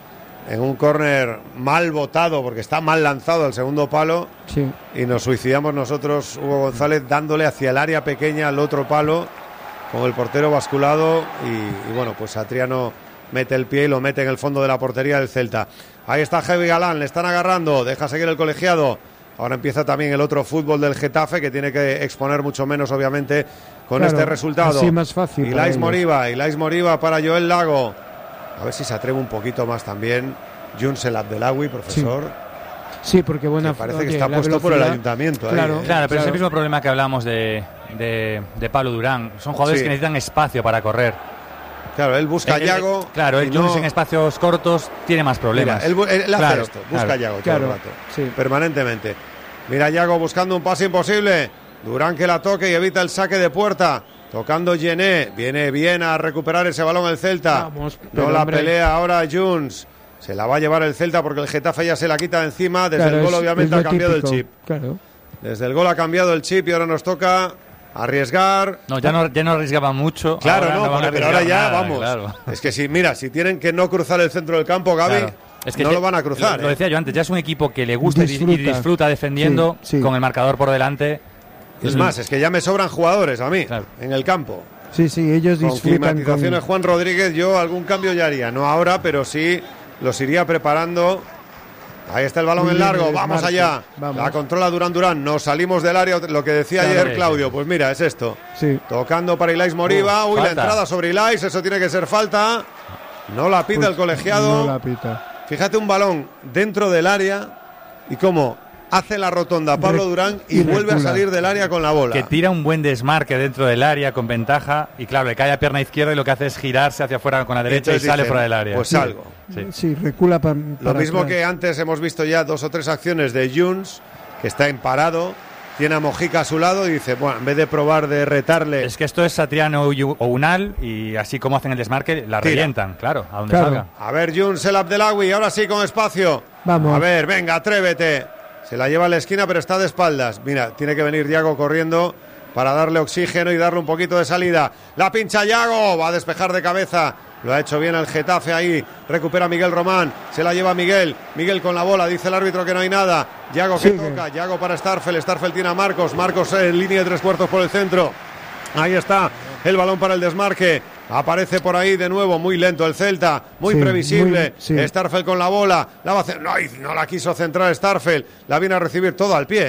en un córner mal botado, porque está mal lanzado al segundo palo. Sí. Y nos suicidamos nosotros, Hugo González, dándole hacia el área pequeña al otro palo, con el portero basculado. Y, y bueno, pues Satriano mete el pie y lo mete en el fondo de la portería del Celta. Ahí está Javi Galán, le están agarrando, deja seguir el colegiado. Ahora empieza también el otro fútbol del Getafe, que tiene que exponer mucho menos, obviamente, con Claro, este resultado. así más fácil para Ilais ellos. Moriba, Ilais Moriba para Joel Lago. A ver si se atreve un poquito más también. Juns El Abdelawi, profesor. Sí, porque buena... Que parece oye, que está la puesto por el velocidad- ayuntamiento. ahí, Claro, ¿eh? Claro, pero es Claro. el mismo problema que hablamos de, de, de Pablo Durán. Son jugadores Sí. que necesitan espacio para correr. Claro, él busca a El- el- Yago. Claro, y el no- Jones en espacios cortos tiene más problemas. Mira, él, bu- él hace Claro, esto, busca claro. a Yago todo Claro, el rato, sí. permanentemente. Mira a Yago buscando un pase imposible. Durán que la toque y evita el saque de puerta. Tocando Gené, viene bien a recuperar ese balón el Celta. Vamos, no pero, la hombre. pelea ahora Jones. Se la va a llevar el Celta porque el Getafe ya se la quita de encima. Desde Claro, el gol es- obviamente es ha lo cambiado típico. el chip. Claro. Desde el gol ha cambiado el chip y ahora nos toca arriesgar. No, ya no, ya no arriesgaba mucho. Claro, ahora no, van a porque- pero ahora arriesgar ya nada, vamos. claro. Es que si, mira, si tienen que no cruzar el centro del campo, Gaby, Claro. Es que no ya- lo van a cruzar. Lo, lo ¿eh? decía yo antes, ya es un equipo que le gusta y- y Disfruta. disfruta defendiendo Sí, sí. con el marcador por delante. Es más, es que ya me sobran jugadores a mí Claro. en el campo. Sí, sí, ellos Con disfrutan climatizaciones con... Juan Rodríguez, yo algún cambio ya haría. No ahora, pero sí los iría preparando. Ahí está el balón Muy en bien, largo, el vamos desmarque. allá. Vamos. La controla Durán Durán. Nos salimos del área, lo que decía Claro. ayer Sí, Claudio. sí. Pues mira, es esto. Sí. Tocando para Ilais Moriba. Uh, Uy, la falta. entrada sobre Ilais, eso tiene que ser falta. No la pita Pues, el colegiado. No la pita. Fíjate un balón dentro del área y cómo hace la rotonda Pablo Re- Durán y, y vuelve a recula. salir del área con la bola. Que tira un buen desmarque dentro del área con ventaja y claro, le cae a pierna izquierda y lo que hace es girarse hacia afuera con la derecha y Entonces sale dicen, fuera del área. Pues salgo. Sí. Sí, recula pa- Lo para mismo atrás. que antes hemos visto ya dos o tres acciones de Jones, que está en parado, tiene a Mojica a su lado y dice, bueno, en vez de probar de retarle, Es que esto es Satriano y- o Unal y así como hacen el desmarque, la Tira. revientan, claro, a donde Claro. salga. a ver Jones el Abdelawi, ahora sí con espacio. Vamos. A ver, venga, atrévete. Se la lleva a la esquina, pero está de espaldas. Mira, tiene que venir Yago corriendo para darle oxígeno y darle un poquito de salida. La pincha Yago, va a despejar de cabeza. Lo ha hecho bien el Getafe ahí. Recupera Miguel Román. Se la lleva Miguel. Miguel con la bola. Dice el árbitro que no hay nada. Yago que Sigue. toca. Yago para Starfel. Starfel tiene a Marcos. Marcos en línea de tres cuartos por el centro. Ahí está el balón para el desmarque. Aparece por ahí de nuevo, muy lento el Celta, muy Sí, previsible. muy- sí. Starfel con la bola. La va a hacer- no, no la quiso centrar Starfel. La viene a recibir todo al pie, ¿eh?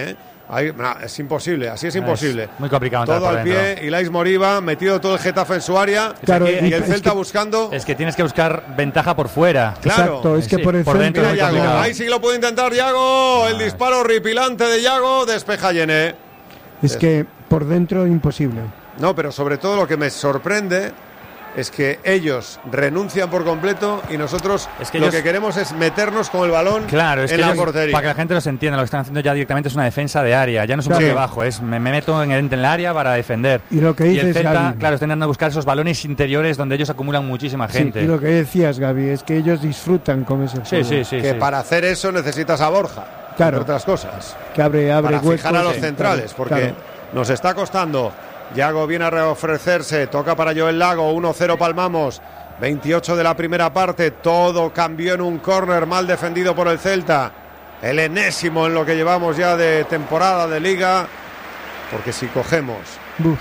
Ahí, nah, es imposible, así es imposible. Es muy complicado entrar todo por al dentro. pie, Ilais Moriba metido todo el Getafe en su área, Claro, y, y- y el es Celta que- buscando. Es que tienes que buscar ventaja por fuera. Claro. Exacto, es que Sí, por el por dentro centro... es muy Mira Yago, complicado. ahí sí que lo puede intentar Yago, el disparo ripilante de Yago, despeja Yené. Es que por dentro imposible. No, pero sobre todo lo que me sorprende es que ellos renuncian por completo y nosotros Es que lo ellos- que queremos es meternos con el balón Claro, es en que la ellos, portería. para que la gente los entienda, lo que están haciendo ya directamente es una defensa de área. Ya no es un Claro. bloque bajo, es me, me meto en el, en el área para defender. Y lo que el dices, Celta, Gaby. claro, está intentando buscar esos balones interiores donde ellos acumulan muchísima Sí, gente. y lo que decías, Gaby, es que ellos disfrutan con ese Sí, juego. sí, sí. que sí. para hacer eso necesitas a Borja, Claro. entre otras cosas. Que abre, abre Para huecos. fijar a los sí, centrales, claro, porque claro. nos está costando. Yago viene a reofrecerse, toca para Joel Lago, uno cero palmamos, veintiocho de la primera parte, todo cambió en un córner mal defendido por el Celta, el enésimo en lo que llevamos ya de temporada de Liga, porque si cogemos Buf,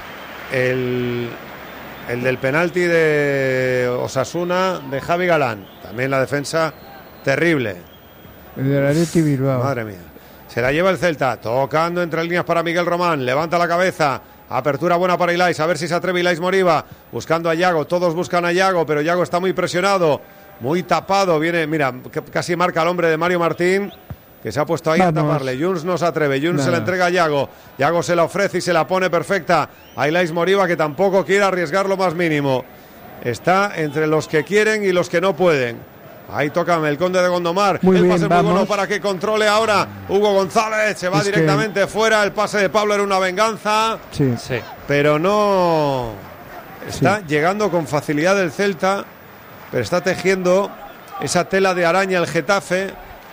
el, el del penalti de Osasuna, de Javi Galán, también la defensa terrible. el del Atleti Bilbao. Madre mía. Se la lleva el Celta, tocando entre líneas para Miguel Román, levanta la cabeza, apertura buena para Ilais, a ver si se atreve Ilais Moriba, buscando a Yago, todos buscan a Yago, pero Yago está muy presionado, muy tapado, viene, mira, que- casi marca al hombre de Mario Martín, que se ha puesto ahí Vamos. a taparle. Juns no se atreve, Juns se la Nada. entrega a Yago, Yago se la ofrece y se la pone perfecta a Ilais Moriba, que tampoco quiere arriesgar lo más mínimo. Está entre los que quieren y los que no pueden. Ahí toca el Conde de Gondomar. Muy el bien, pase muy bueno vamos. para que controle ahora Hugo González. Se va Es que- directamente fuera. El pase de Pablo era una venganza, Sí. Sí. pero no. Está Sí. llegando con facilidad el Celta, pero está tejiendo esa tela de araña el Getafe.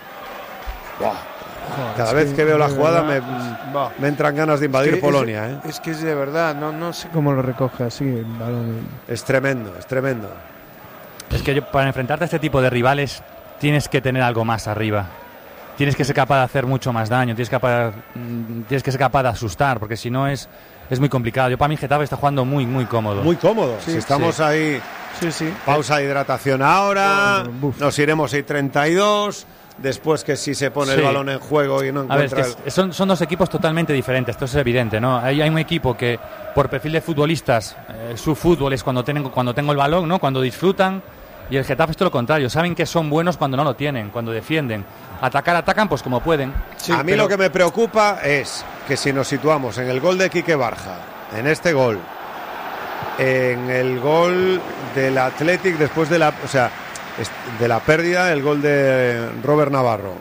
Buah. Cada es vez que, que veo la de jugada verdad, me, bah. me entran ganas de invadir Es que Polonia. es, ¿eh? es que es de verdad, no, no sé cómo lo recoge así el balón. Es tremendo, es tremendo. Es que yo, para enfrentarte a este tipo de rivales tienes que tener algo más arriba. Tienes que ser capaz de hacer mucho más daño, tienes, capaz, mm, tienes que ser capaz de asustar, porque si no es, es muy complicado. Yo para mí Getafe está jugando muy, muy cómodo. Muy cómodo. Sí, si estamos sí. ahí. Sí, sí. Pausa de hidratación ahora. Bueno, buf. Nos iremos a treinta y dos. Después que si se pone el Sí. balón en juego y no A ver, es encuentra que el- son, son dos equipos totalmente diferentes, esto es evidente, ¿no? Hay, hay un equipo que, por perfil de futbolistas, eh, su fútbol es cuando, tengo, cuando tengo el balón, ¿no? Cuando disfrutan. Y el Getafe es todo lo contrario, saben que son buenos cuando no lo tienen, cuando defienden. Atacar, atacan, pues como pueden. a mí pero- lo que me preocupa es que si nos situamos en el gol de Quique Barja, en este gol, en el gol del Athletic después de la, o sea, es- de la pérdida, el gol de Robert Navarro,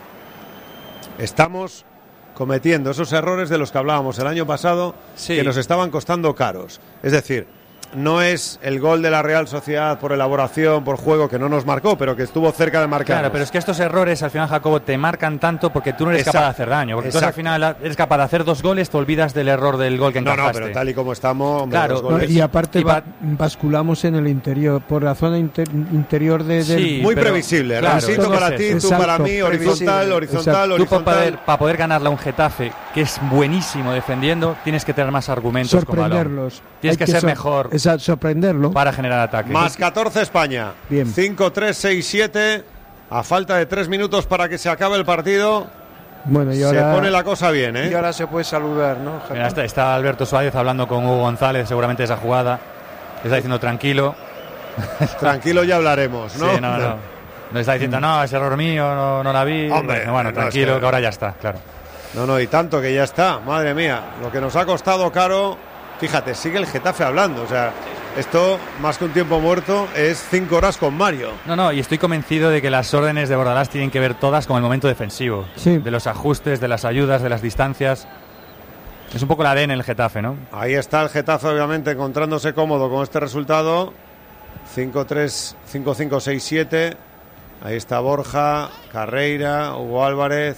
estamos cometiendo esos errores de los que hablábamos el año pasado, Sí. que nos estaban costando caros. Es decir, no es el gol de la Real Sociedad por elaboración, por juego, que no nos marcó, pero que estuvo cerca de marcar. Claro, pero es que estos errores al final, Jacobo, te marcan tanto porque tú no eres Exacto. capaz de hacer daño. Porque tú al Exacto. final eres capaz de hacer dos goles, te olvidas del error del gol que No, encajaste. no, pero tal y como estamos, hombre, Claro, los No, goles- y aparte Y va- ba- basculamos en el interior, por la zona inter- interior de, del... Sí, muy pero- previsible. claro, Rancito es que para es ti, eso. tú Exacto, para mí, horizontal, previsible. horizontal, Exacto. Tú para horizontal. poder, para poder ganarle a un Getafe, que es buenísimo defendiendo, tienes que tener más argumentos con balón. sorprenderlos. Tienes Hay que ser sor- mejor Exacto, sorprenderlo. para generar ataque. Más catorce España. Bien. cinco tres seis siete. A falta de tres minutos para que se acabe el partido. Bueno, y Se ahora, pone la cosa bien, ¿eh? y ahora se puede saludar, ¿no? Mira, está, está Alberto Suárez hablando con Hugo González, seguramente de esa jugada. Le está diciendo tranquilo. Tranquilo, ya hablaremos, ¿no? Sí, no, no. No está diciendo, no, es error mío, no, no la vi. Hombre, bueno, bueno, no, tranquilo, es que- que ahora ya está, claro. No, no, y tanto que ya está. Madre mía, lo que nos ha costado caro. Fíjate, sigue el Getafe hablando. O sea, esto, más que un tiempo muerto, es cinco horas con Mario. No, no, y estoy convencido de que las órdenes de Bordalás tienen que ver todas con el momento defensivo. Sí. De los ajustes, de las ayudas, de las distancias. Es un poco la A D N el Getafe, ¿no? Ahí está el Getafe, obviamente, encontrándose cómodo con este resultado. cinco tres, cinco cinco seis siete. Ahí está Borja, Carreira, Hugo Álvarez,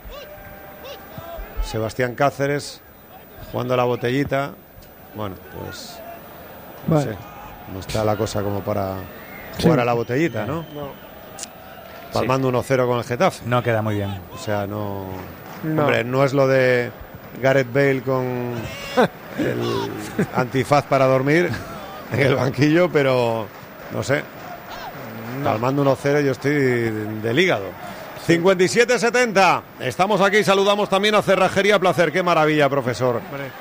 Sebastián Cáceres, jugando a la botellita. Bueno, pues no Vale. sé, no está la cosa como para jugar Sí. a la botellita, ¿no? Palmando uno cero con el Getafe. No queda muy bien. O sea, no... No. Hombre, no es lo de Gareth Bale con el antifaz para dormir en el banquillo, pero no sé. Palmando uno cero yo estoy del hígado. cincuenta y siete setenta. Estamos aquí, saludamos también a Cerrajería Placer. Qué maravilla, profesor.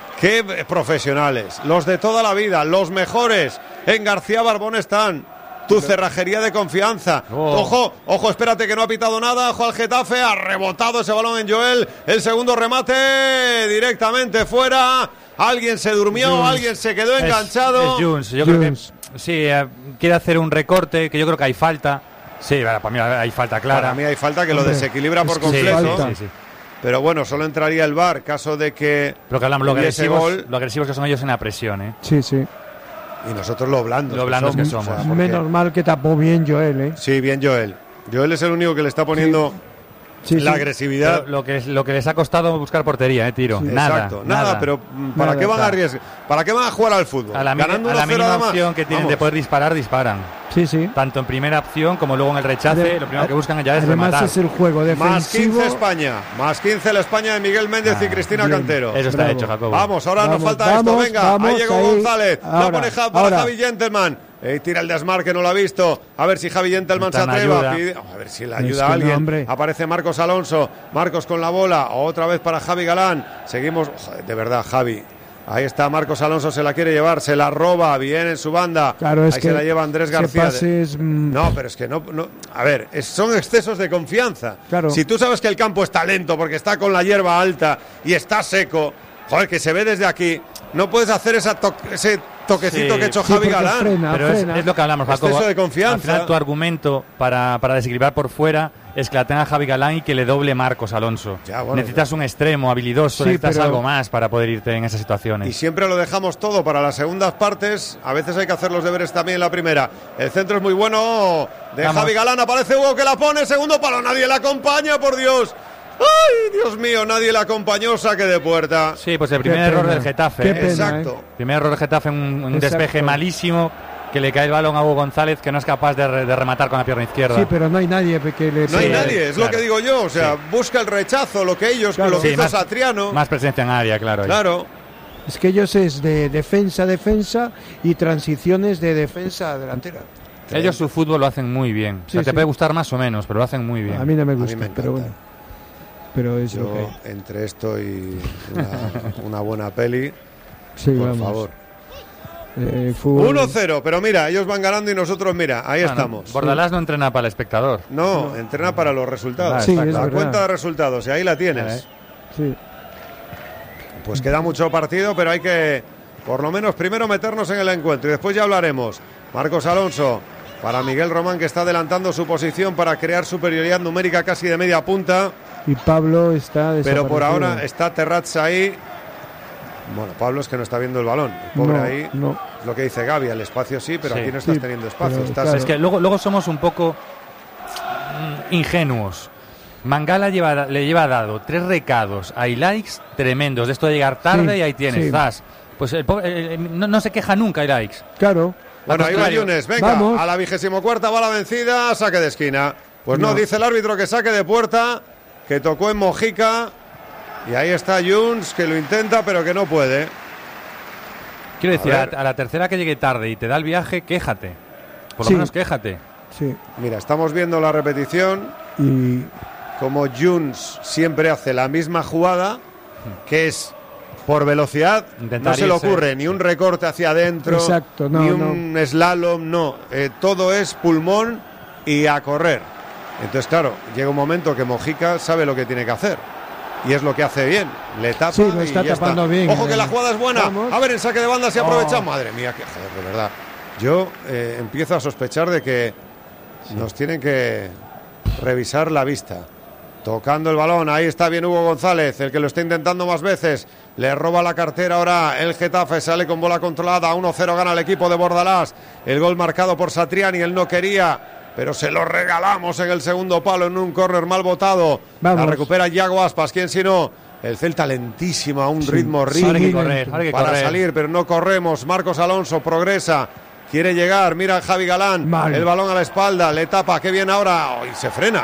Qué profesionales, los de toda la vida, los mejores. En García Barbón están. Tu cerrajería de confianza. Oh. Ojo, ojo, espérate que no ha pitado nada. Ojo al Getafe, ha rebotado ese balón en Joel. El segundo remate directamente fuera. Alguien se durmió, Jones. Alguien se quedó enganchado. Es, es Jones. Yo Jones. creo que sí, eh, quiere hacer un recorte, que yo creo que hay falta. Sí, para mí hay falta clara. Para mí hay falta que lo desequilibra por completo. Sí, sí, sí. Pero bueno, solo entraría el V A R, caso de que. Pero que hablamos, lo agresivos, gol. lo agresivos que son ellos en la presión, ¿eh? Sí, sí. Y nosotros lo blandos, lo blandos que somos. Que somos. O sea, porque... Menos mal que tapó bien Joel, ¿eh? Sí, bien Joel. Joel es el único que le está poniendo sí. Sí, la sí. agresividad. Pero lo que lo que les ha costado buscar portería, ¿eh, Tiro? Sí. Nada. Exacto, nada, nada pero ¿para nada, qué van claro. a arriesgar? ¿Para qué van a jugar al fútbol? A la, Ganando a la mínima además. opción que tienen Vamos. de poder disparar, disparan. Sí, sí. Tanto en primera opción como luego en el rechace, Adem- lo primero que buscan ya es además rematar. Es el juego defensivo. Más quince España, más quince la España de Miguel Méndez ah, y Cristina bien. Cantero. Eso está Bravo. hecho, Jacobo. Vamos, ahora vamos, nos falta vamos, esto, venga, vamos, ahí llegó ahí. González, Ahora, la pone para ahora. Javi Gentleman. Eh, tira el desmarque, no lo ha visto. A ver si Javi Gentleman se atreva. Pide, a ver si le ayuda es a alguien. No, Aparece Marcos Alonso. Marcos con la bola. Otra vez para Javi Galán. Seguimos. Joder, de verdad, Javi. Ahí está Marcos Alonso, se la quiere llevar, se la roba, bien en su banda. Claro, es ahí que se la lleva Andrés García. Pases, mmm... No, pero es que no, no a ver, es, son excesos de confianza. Claro. Si tú sabes que el campo está lento porque está con la hierba alta y está seco, joder, que se ve desde aquí, no puedes hacer esa to- ese toquecito sí, que ha hecho sí, Javi Galán. Frena, pero frena. Es, es lo que hablamos, Jacobo. Exceso de confianza. Al final tu argumento para, para desequilibrar por fuera es que la tenga Javi Galán y que le doble Marcos Alonso. Ya, bueno, necesitas ya. un extremo habilidoso, Sí, necesitas pero... algo más para poder irte en esas situaciones. Y siempre lo dejamos todo para las segundas partes. A veces hay que hacer los deberes también en la primera. El centro es muy bueno de Vamos. Javi Galán. Aparece Hugo que la pone. Segundo palo. Nadie la acompaña, por Dios. ¡Ay, Dios mío! Nadie la acompañó. Saque de puerta. Sí, pues el primer Qué error pena. del Getafe. Qué ¿eh? pena, Exacto. ¿eh? Primer error del Getafe, un, un Exacto. despeje malísimo, que le cae el balón a Hugo González, que no es capaz de, re, de rematar con la pierna izquierda. Sí, pero no hay nadie que le... No hay Sí, nadie, es claro. lo que digo yo. O sea, Sí. busca el rechazo, lo que ellos, Claro. lo que Sí, hizo más- Satriano. Más presencia en área, claro. Claro. Es que ellos es de defensa, defensa y transiciones de defensa a delantera. Ellos su fútbol lo hacen muy bien. O sea, Sí, te sí. puede gustar más o menos, pero lo hacen muy bien. A mí no me A mí gusta, me encanta. pero bueno. Pero es Yo, lo que hay. entre esto y una, una buena peli, Sí, por vamos. favor. Eh, fútbol- uno cero, pero mira, ellos van ganando y nosotros, mira, ahí Bueno, estamos. Bordalás no entrena para el espectador. No, entrena para los resultados. Sí, está es la verdad. cuenta de resultados, y ahí la tienes. Eh. Sí. Pues queda mucho partido, pero hay que, por lo menos, primero meternos en el encuentro y después ya hablaremos. Marcos Alonso para Miguel Román, que está adelantando su posición para crear superioridad numérica casi de media punta. Y Pablo está Pero por desaparecido. ahora está Terrats ahí. Bueno, Pablo es que no está viendo el balón. El pobre No, ahí. no. Es lo que dice Gaby, el espacio sí, pero Sí. aquí no estás Sí, teniendo espacio. pero Estás claro. Es que luego, luego somos un poco mm, ingenuos. Mangala lleva, le lleva dado tres recados a Ilaix tremendos de esto de llegar tarde Sí, y ahí tienes. sí. zas. Pues el pobre, eh, no, no se queja nunca Ilaix. Claro. Bueno, Al ahí va contrario. Yunes, venga, Vamos. a la vigésimo cuarta va la vencida, saque de esquina. Pues no, No. dice el árbitro que saque de puerta, que tocó en Mojica. Y ahí está Yunes, que lo intenta, pero que no puede. Quiero decir, A a, ver. a la tercera que llegue tarde y te da el viaje, quéjate. Por lo Sí. menos quéjate. Sí. Mira, estamos viendo la repetición, Y como Yunes siempre hace la misma jugada, que es por velocidad, Intentar no se le irse. ocurre ni un recorte hacia adentro, Exacto, no, ni un slalom, no. Eh, todo es pulmón y a correr. Entonces, claro, llega un momento que Mojica sabe lo que tiene que hacer. Y es lo que hace bien. Le tapa Sí, lo y está ya tapando está. bien. Ojo que la jugada es buena. Vamos. A ver, en saque de banda se aprovecha. Oh. Madre mía, que joder, de verdad. Yo eh, empiezo a sospechar de que nos tienen que revisar la vista. Tocando el balón, ahí está bien Hugo González, el que lo está intentando más veces. Le roba la cartera ahora el Getafe, sale con bola controlada. uno cero gana el equipo de Bordalás. El gol marcado por Satriani, él no quería, pero se lo regalamos en el segundo palo en un córner mal botado. Vamos. La recupera Iago Aspas, ¿quién si no? El Celta lentísimo, a un Sí. ritmo Sí, Ahora hay que ritmo correr, ahora hay que para correr. salir, pero no corremos. Marcos Alonso progresa, quiere llegar, mira a Javi Galán, Mal. el balón a la espalda, le tapa, qué bien ahora, y se frena.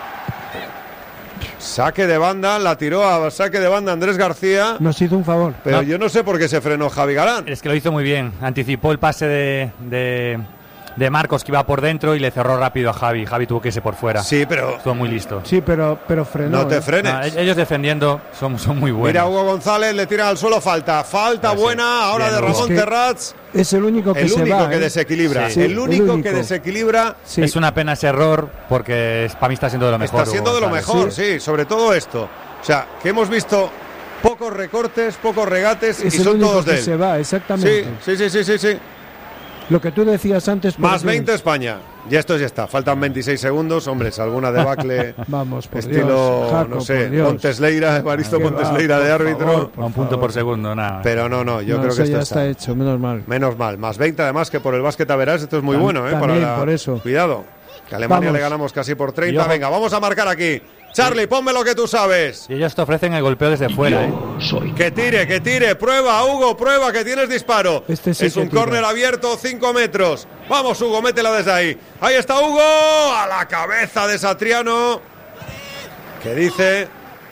Saque de banda, la tiró a saque de banda Andrés García, nos hizo un favor. pero No. yo no sé por qué se frenó Javi Galán. Es que lo hizo muy bien. Anticipó el pase de, de, de Marcos, que iba por dentro y le cerró rápido a Javi. Javi tuvo que irse por fuera. Sí, pero... Estuvo muy listo. Sí, pero, pero frenó. No te ¿eh? frenes. No, ellos defendiendo son, son muy buenos. Mira, Hugo González le tira al suelo, falta. Falta Ah, sí. buena, ahora Bien, de Hugo. Ramón Es que Terrats. Es el único que El se único va, que ¿eh? desequilibra. Sí, sí. El único, El único. que desequilibra. Sí. Es una pena ese error porque para mí está siendo de lo mejor. Está siendo Hugo de lo González. mejor, sí. sobre todo esto. O sea, que hemos visto pocos recortes, pocos regates Es y el son único todos que de él. se va, exactamente. Sí, sí, sí, sí, sí, sí. Lo que tú decías antes. por Más ejemplo, veinte España. Ya esto ya está. Faltan veintiséis segundos. Hombre, alguna debacle Vamos, por estilo, Dios, Jaco, no sé, por Dios. Pontesleira, Evaristo Qué Pontesleira va, de por árbitro. favor, por A un punto favor. por segundo, nada. Pero no, no, yo No, creo eso que esto ya está. está hecho, menos mal. Menos mal. Más veinte además que por el básquet a verás. Esto es muy Tam- bueno, ¿eh? Para también, la- por eso. Cuidado. Que a Alemania Vamos. le ganamos casi por Y treinta. ojo- Venga, vamos a marcar aquí. Charlie, ponme lo que tú sabes. Y ellos te ofrecen el golpeo desde fuera, ¿eh? Que tire, que tire. Prueba, Hugo, prueba, que tienes disparo. Este sí es que un tira. córner abierto, cinco metros. Vamos, Hugo, métela desde ahí. Ahí está Hugo. A la cabeza de Satriano. Que dice...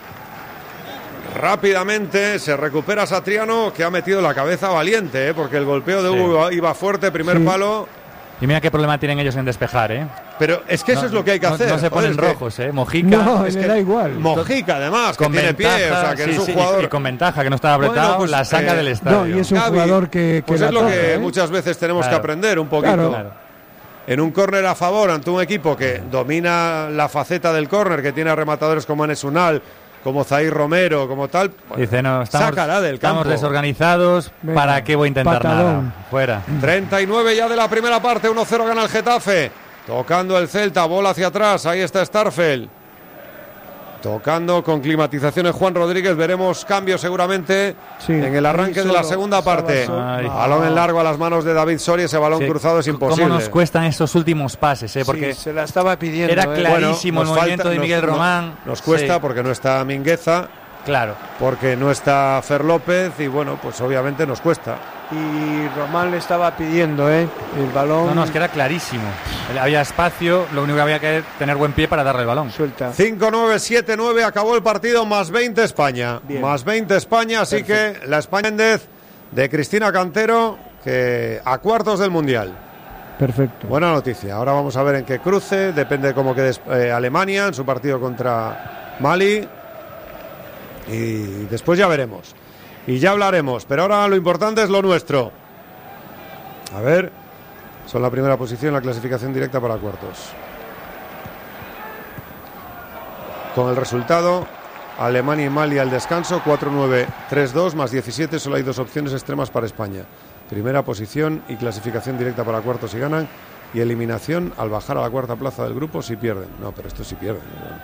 Rápidamente se recupera Satriano, que ha metido la cabeza valiente, ¿eh? Porque el golpeo de Sí. Hugo iba, iba fuerte, primer Sí. palo. Y mira qué problema tienen ellos en despejar, ¿eh? Pero es que eso No, es lo que hay que no- hacer. No se Joder, ponen es que rojos, ¿eh? Mojica. No, es le que da igual. Mojica, además, que con tiene ventaja, pie, o sea, que sí, es un sí, y- jugador... y con ventaja, que no está apretado, Bueno, pues, la saca eh, del estadio. No, y es un Gavi, jugador que, que Pues la es lo toca, que ¿eh? muchas veces tenemos Claro. que aprender un poquito. Claro. Claro. En un córner a favor ante un equipo que domina la faceta del córner, que tiene a rematadores como Anes Unal, como Zair Romero, como tal, bueno, Dice, no, estamos, sácala del estamos campo. desorganizados, Venga, ¿para qué voy a intentar patadón. nada? Fuera. treinta y nueve ya de la primera parte, uno cero gana el Getafe. Tocando el Celta, bola hacia atrás, ahí está Starfel. Tocando con climatizaciones Juan Rodríguez, veremos cambios seguramente Sí. en el arranque de la Solo, segunda estaba parte. solo. Ay. Balón en largo a las manos de David Soria, ese balón Sí. cruzado es imposible. ¿Cómo nos cuestan esos últimos pases, eh? Porque Sí, se la estaba pidiendo. era ¿eh? claro. clarísimo el nos movimiento de nos- Miguel nos- Román. Nos cuesta Sí. porque no está Mingueza, claro. porque no está Fer López y bueno, pues obviamente nos cuesta. Y Román le estaba pidiendo, ¿eh? El balón. No, no, es que era clarísimo. Había espacio, lo único que había que tener buen pie para darle el balón. Suelta. cinco nueve, siete nueve, acabó el partido, más veinte España. Bien. Más veinte España, así que la España Méndez de Cristina Cantero, que a cuartos del Mundial. Perfecto. Buena noticia. Ahora vamos a ver en qué cruce, depende de cómo quede eh, Alemania en su partido contra Mali. Y después ya veremos. Y ya hablaremos, pero ahora lo importante es lo nuestro. A ver, son la primera posición en la clasificación directa para cuartos. Con el resultado, Alemania y Mali al descanso, cuatro nueve, tres dos, más diecisiete, solo hay dos opciones extremas para España. Primera posición y clasificación directa para cuartos si ganan, y eliminación al bajar a la cuarta plaza del grupo si pierden. No, pero esto sí pierden.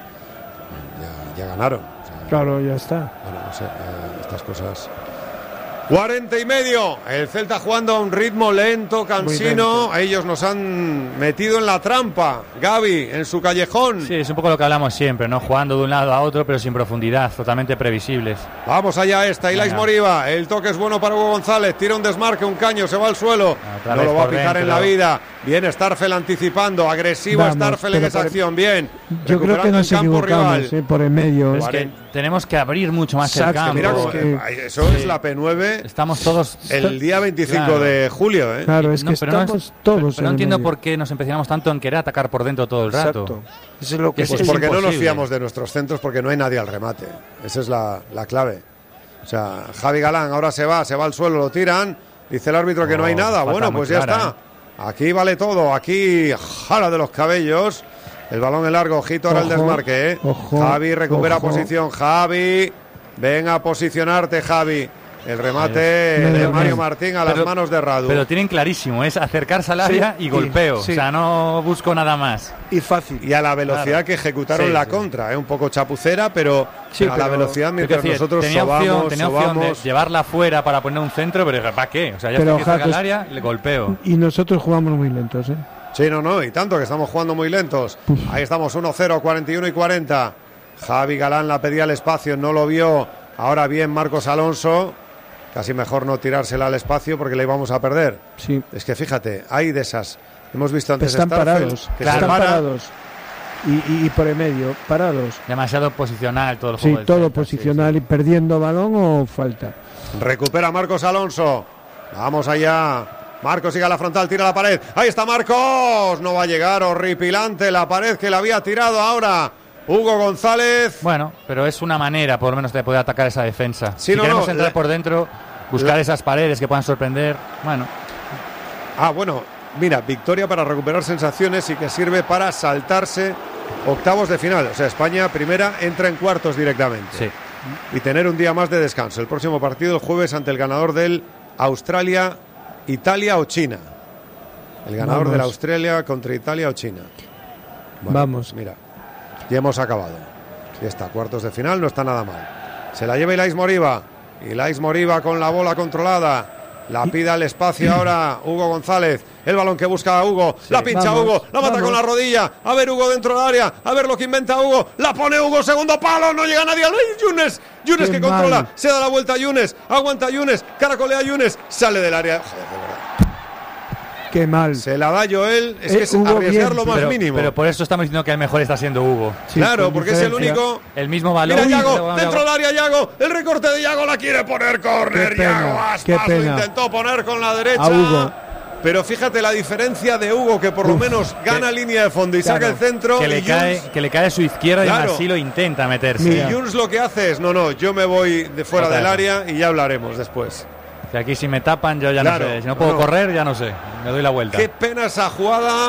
Ya, ya ganaron. O sea, Claro, ya está. bueno, no sé, eh, estas cosas. cuarenta y medio. El Celta jugando a un ritmo lento, cansino. lento. Ellos nos han metido en la trampa. Gavi, en su callejón. Sí, es un poco lo que hablamos siempre, ¿no? Jugando de un lado a otro, pero sin profundidad, totalmente previsibles. Vamos allá esta. Ilais Venga. Moriba. El toque es bueno para Hugo González. Tira un desmarque, un caño, se va al suelo. Otra No vez lo va a por picar en dentro. la vida. Bien Starfel anticipando. Agresivo Vamos, Starfel en pero esa por- acción. Bien. Yo creo que Recuperando nos en campo equivocamos, rival. ¿eh? Por el medio. Es que tenemos que abrir mucho más el Exacto, campo. Mira Es cómo, que- ay, eso es la P nueve. Estamos todos... El día veinticinco Claro. de julio, ¿eh? Claro, es No, que pero no estamos es- todos. pero no en el entiendo medio. por qué nos empezamos tanto en querer atacar por dentro todo el rato. Exacto. Eso es lo que Es- Pues es porque no nos imposible. fiamos de nuestros centros, porque no hay nadie al remate. Esa es la, la clave. O sea, Javi Galán ahora se va, se va al suelo, lo tiran. Dice el árbitro que no hay Oh, nada. falta Bueno, muy pues ya clara, está. Aquí vale todo. Aquí jala de los cabellos. El balón en largo, ojito ahora el Ojo, desmarque. ¿eh? ojo, Javi recupera ojo. posición. Javi, venga a posicionarte, Javi. El remate Bien, de bien. Mario Martín a las Pero- manos de Radu. Pero tienen clarísimo, es acercarse al área Sí, y golpeo. sí. O sea, no busco nada más. Y fácil. Y a la velocidad Claro. que ejecutaron Sí, la sí. contra, ¿eh? Un poco chapucera, pero Sí, a la pero- velocidad mientras Es decir, nosotros tenía opción, sobamos, tenía opción de sobamos. llevarla fuera para poner un centro, pero ¿para qué? O sea, ya Pero, estoy que cerca Jaco, al área, le golpeo. Y nosotros jugamos muy lentos, ¿eh? Sí, no, no, y tanto que estamos jugando muy lentos. Ahí estamos, uno cero, cuarenta y uno y cuarenta. Javi Galán la pedía al espacio, no lo vio. Ahora bien, Marcos Alonso. Casi mejor no tirársela al espacio porque le íbamos a perder. Sí. Es que fíjate, hay de esas. Hemos visto antes Están Starfelt, parados. que Están se para. parados. Y, y, y por el medio, parados. Demasiado posicional todo el Sí, juego. del todo Celta, posicional y perdiendo balón o falta. Recupera Marcos Alonso. Vamos allá. Marcos sigue a la frontal, tira la pared. Ahí está Marcos. No va a llegar, horripilante la pared que le había tirado ahora Hugo González. Bueno, pero es una manera, por lo menos, de poder atacar esa defensa. Sí, si no, queremos no, entrar la, por dentro, buscar la, esas paredes que puedan sorprender. Bueno. Ah, bueno, mira, victoria para recuperar sensaciones y que sirve para saltarse octavos de final. O sea, España primera entra en cuartos directamente. Sí. Y tener un día más de descanso. El próximo partido el jueves ante el ganador del Australia, Italia o China. El ganador de la Australia contra Italia o China. Bueno, Vamos. Pues mira, ya hemos acabado. Ya está, cuartos de final, no está nada mal. Se la lleva Ilais Moriba. Ilais Moriba con la bola controlada. La pide al espacio ahora Hugo González. El balón que busca a Hugo. Sí. La pincha vamos, Hugo. La mata vamos. Con la rodilla. A ver Hugo dentro del área. A ver lo que inventa Hugo. La pone Hugo. Segundo palo. No llega nadie. Yunes. Yunes que mal. Controla. Se da la vuelta a Yunes. Aguanta Yunes. Caracolea Yunes. Sale del área. Joder, de verdad. Qué mal. Se la da Joel. Es eh, que es Hugo arriesgar bien, lo más pero, mínimo. Pero por eso estamos diciendo que el mejor está siendo Hugo. Sí, claro, porque diferencia. Es el único. El mismo balón. Mira Yago, dentro del área Yago. El recorte de Yago la quiere poner córner. Yago Aspas lo intentó poner con la derecha. A Hugo. Pero fíjate la diferencia de Hugo, que por lo Uf, menos gana que, línea de fondo y claro, saca el centro. Que le, cae, Juns, que le cae a su izquierda claro, y así lo intenta meterse. Y Juns lo que hace es, no, no, yo me voy de fuera Otra del área y ya hablaremos después. Que aquí si me tapan yo ya claro, no sé. Si no puedo no. correr ya no sé. Me doy la vuelta. Qué pena esa jugada.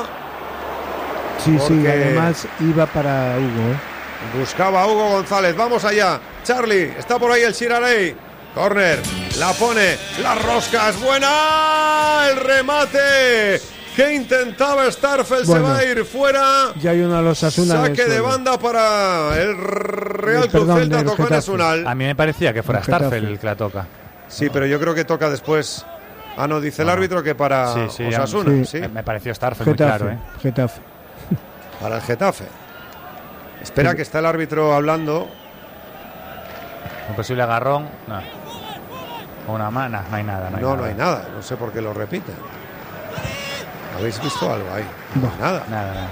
Sí, sí, además iba para Hugo. ¿eh? Buscaba a Hugo González. Vamos allá. Charlie, está por ahí el Shirarey. Corner, la pone, la rosca es buena. El remate que intentaba Starfel bueno, se va a ir fuera. Ya hay una Osasuna. Saque de banda para el Real Club Celta. Tocó en Asunal. A mí me parecía que fuera Starfel el que la toca. Sí, pero yo creo que toca después. Ah, no, dice el árbitro que para sí, sí, Osasuna. Sí. Sí. Me pareció Starfel muy claro, ¿eh? Getafe. Para el Getafe. Espera sí. que está el árbitro hablando. Un posible agarrón. No. Una mano, no hay nada. No, hay, no, nada. no hay nada. No sé por qué lo repiten. ¿Habéis visto algo ahí? No, no. Nada. Nada, nada.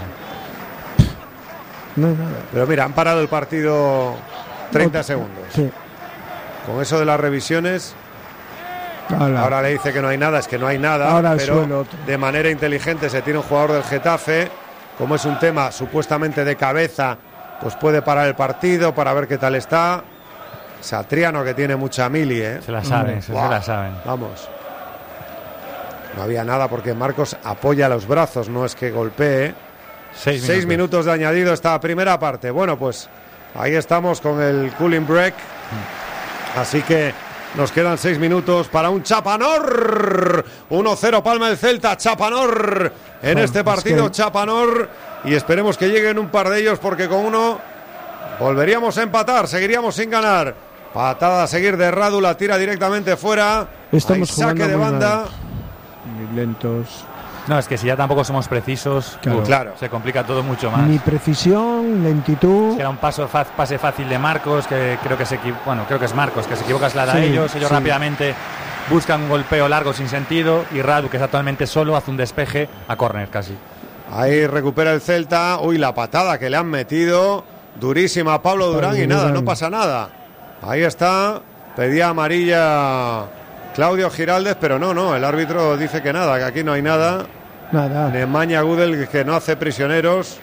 No hay nada. Pero mira, han parado el partido treinta segundos. Sí. Con eso de las revisiones. Hola. Ahora le dice que no hay nada, es que no hay nada. Ahora pero de manera inteligente se tiene un jugador del Getafe. Como es un tema supuestamente de cabeza, pues puede parar el partido para ver qué tal está. Satriano, que tiene mucha mili, ¿eh? Se la saben, se, wow. se la saben. Vamos. No había nada porque Marcos apoya los brazos, no es que golpee. Seis, Seis minutos. minutos de añadido esta primera parte. Bueno, pues ahí estamos con el cooling break. Así que nos quedan seis minutos para un Chapanor. uno cero Palma el Celta. Chapanor en oh, este partido. Es que... Chapanor. Y esperemos que lleguen un par de ellos porque con uno volveríamos a empatar. Seguiríamos sin ganar. Patada a seguir de Radu, la tira directamente fuera. Estamos Hay saque de banda. Muy lentos. No, es que si ya tampoco somos precisos, claro. Uf, claro. se complica todo mucho más. Ni precisión, lentitud. Es que era un paso fa- pase fácil de Marcos, que creo que se equi- bueno, creo que es Marcos, que se equivoca, se la da sí, a ellos, ellos sí. rápidamente buscan un golpeo largo sin sentido y Radu, que está totalmente solo, hace un despeje a córner casi. Ahí recupera el Celta. Uy, la patada que le han metido. Durísima a Pablo Durán Pablo y nada, Durán. No pasa nada. Ahí está. Pedía amarilla Claudio Giraldez, pero no, no. El árbitro dice que nada, que aquí no hay nada. Nada. Nemanja Gudel, que no hace prisioneros.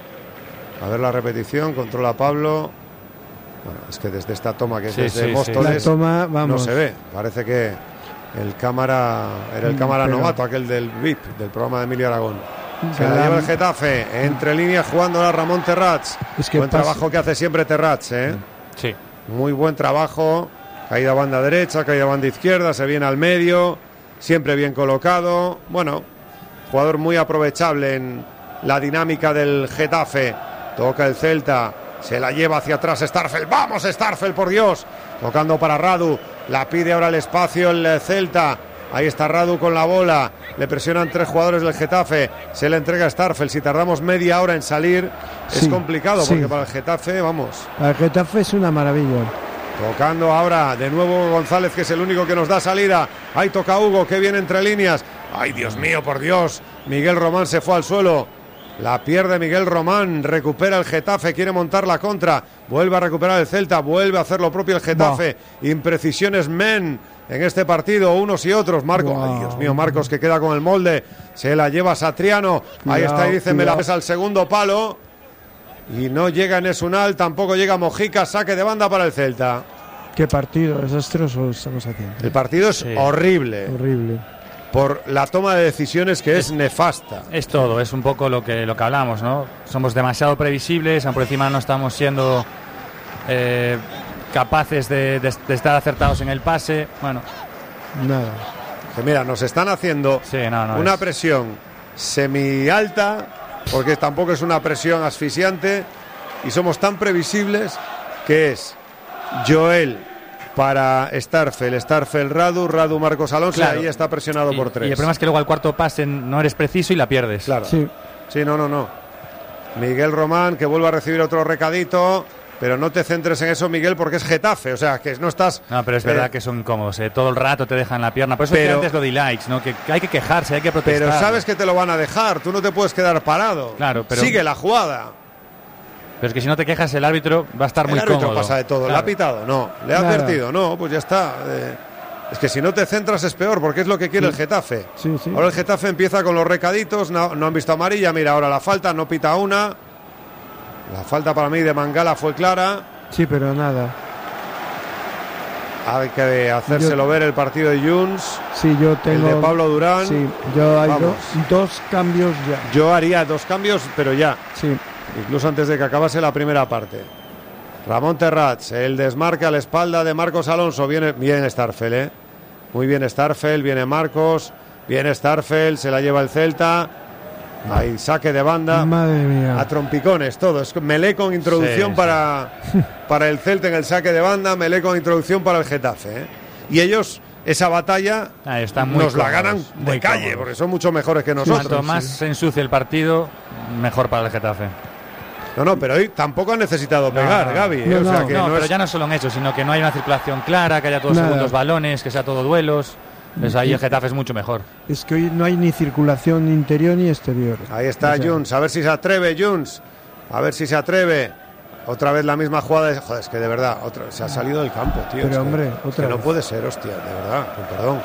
A ver la repetición. Controla Pablo. Bueno, es que desde esta toma que es sí, desde sí, Móstoles sí. toma, no se ve. Parece que el cámara era el cámara pero... novato, aquel del V I P, del programa de Emilio Aragón. Se la lleva el Getafe, entre líneas jugando a Ramón Terrats. Es que buen pasa... trabajo que hace siempre Terrats, ¿eh? Sí. Muy buen trabajo. Caída a banda derecha, caída a banda izquierda, se viene al medio, siempre bien colocado. Bueno, jugador muy aprovechable en la dinámica del Getafe. Toca el Celta, se la lleva hacia atrás Starfel. ¡Vamos, Starfel, por Dios! Tocando para Radu, la pide ahora el espacio el Celta. Ahí está Radu con la bola. Le presionan tres jugadores del Getafe. Se le entrega a Starfel. Si tardamos media hora en salir, sí, es complicado, sí. Porque para el Getafe, vamos. Para el Getafe es una maravilla. Tocando ahora de nuevo González, que es el único que nos da salida. Ahí toca Hugo, que viene entre líneas. ¡Ay, Dios mío, por Dios! Miguel Román se fue al suelo. La pierde Miguel Román. Recupera el Getafe, quiere montar la contra. Vuelve a recuperar el Celta, vuelve a hacer lo propio el Getafe. No. Imprecisiones men en este partido, unos y otros. Marcos, wow. ay, Dios mío, Marcos que queda con el molde, se la lleva Satriano, cuidado, ahí está y dice, cuidado. Me la ves al segundo palo, y no llega Nesunal, tampoco llega Mojica, saque de banda para el Celta. Qué partido desastroso estamos haciendo. El partido es sí. horrible. Horrible. Por la toma de decisiones que es, es nefasta. Es todo, es un poco lo que lo que hablamos, ¿no? Somos demasiado previsibles, por encima no estamos siendo eh, capaces de, de, de estar acertados en el pase. Bueno, nada. Que mira, nos están haciendo sí, no, no una es. presión semi alta, porque tampoco es una presión asfixiante, y somos tan previsibles que es Joel para Starfel, Starfel Radu, Radu Marcos Alonso, claro. Y ahí está presionado y, por tres. Y el problema es que luego al cuarto pase no eres preciso y la pierdes. Claro. Sí, sí no, no, no. Miguel Román, que vuelve a recibir otro recadito, pero no te centres en eso, Miguel, porque es Getafe, o sea, que no estás... No, pero es verdad eh, que son incómodos, eh. Todo el rato te dejan la pierna, por eso pero, antes lo de likes, ¿no? Que hay que quejarse, hay que protestar. Pero sabes que te lo van a dejar, tú no te puedes quedar parado. Claro, pero... Sigue la jugada. Pero es que si no te quejas, el árbitro va a estar el muy cómodo. El árbitro pasa de todo. Claro. ¿Le ha pitado? No. ¿Le ha advertido? No, pues ya está. Eh, es que si no te centras es peor, porque es lo que quiere sí. el Getafe. Sí, sí. Ahora el Getafe empieza con los recaditos, no, no han visto amarilla, mira, ahora la falta, no pita una. La falta para mí de Mangala fue clara. Sí, pero nada. Hay que hacérselo yo, ver el partido de Junts. Sí, yo tengo... El de Pablo Durán. Sí, yo hay do, dos cambios ya. Yo haría dos cambios, pero ya. Sí. Incluso antes de que acabase la primera parte. Ramón Terrats, el desmarque a la espalda de Marcos Alonso. Viene bien Starfel, ¿eh? Muy bien Starfel, viene Marcos, viene Starfel, se la lleva el Celta. Ahí saque de banda. Madre mía. A trompicones, todo. Es Melé con introducción sí, para, sí. para el Celta en el saque de banda, Melé con introducción para el Getafe, ¿eh? Y ellos, esa batalla, Ahí están muy nos cómodos, la ganan de calle, cómodos. Porque son mucho mejores que nosotros. Cuanto más sí. se ensucie el partido, mejor para el Getafe. No, no, pero hoy tampoco han necesitado pegar, no, Gaby. No, ¿eh? O sea, no, que no, no pero es... ya no solo en eso, sino que no hay una circulación clara, que haya todos Nada. segundos balones, que sea todo duelos. Pues ahí el Getafe es mucho mejor. Es que hoy no hay ni circulación interior ni exterior. Ahí está o sea, Junts, a ver si se atreve Junts, a ver si se atreve. Otra vez la misma jugada, de... joder, es que de verdad, otra... se ha salido del campo, tío. Pero es hombre, que, otra que vez. No puede ser, hostia, de verdad, con perdón.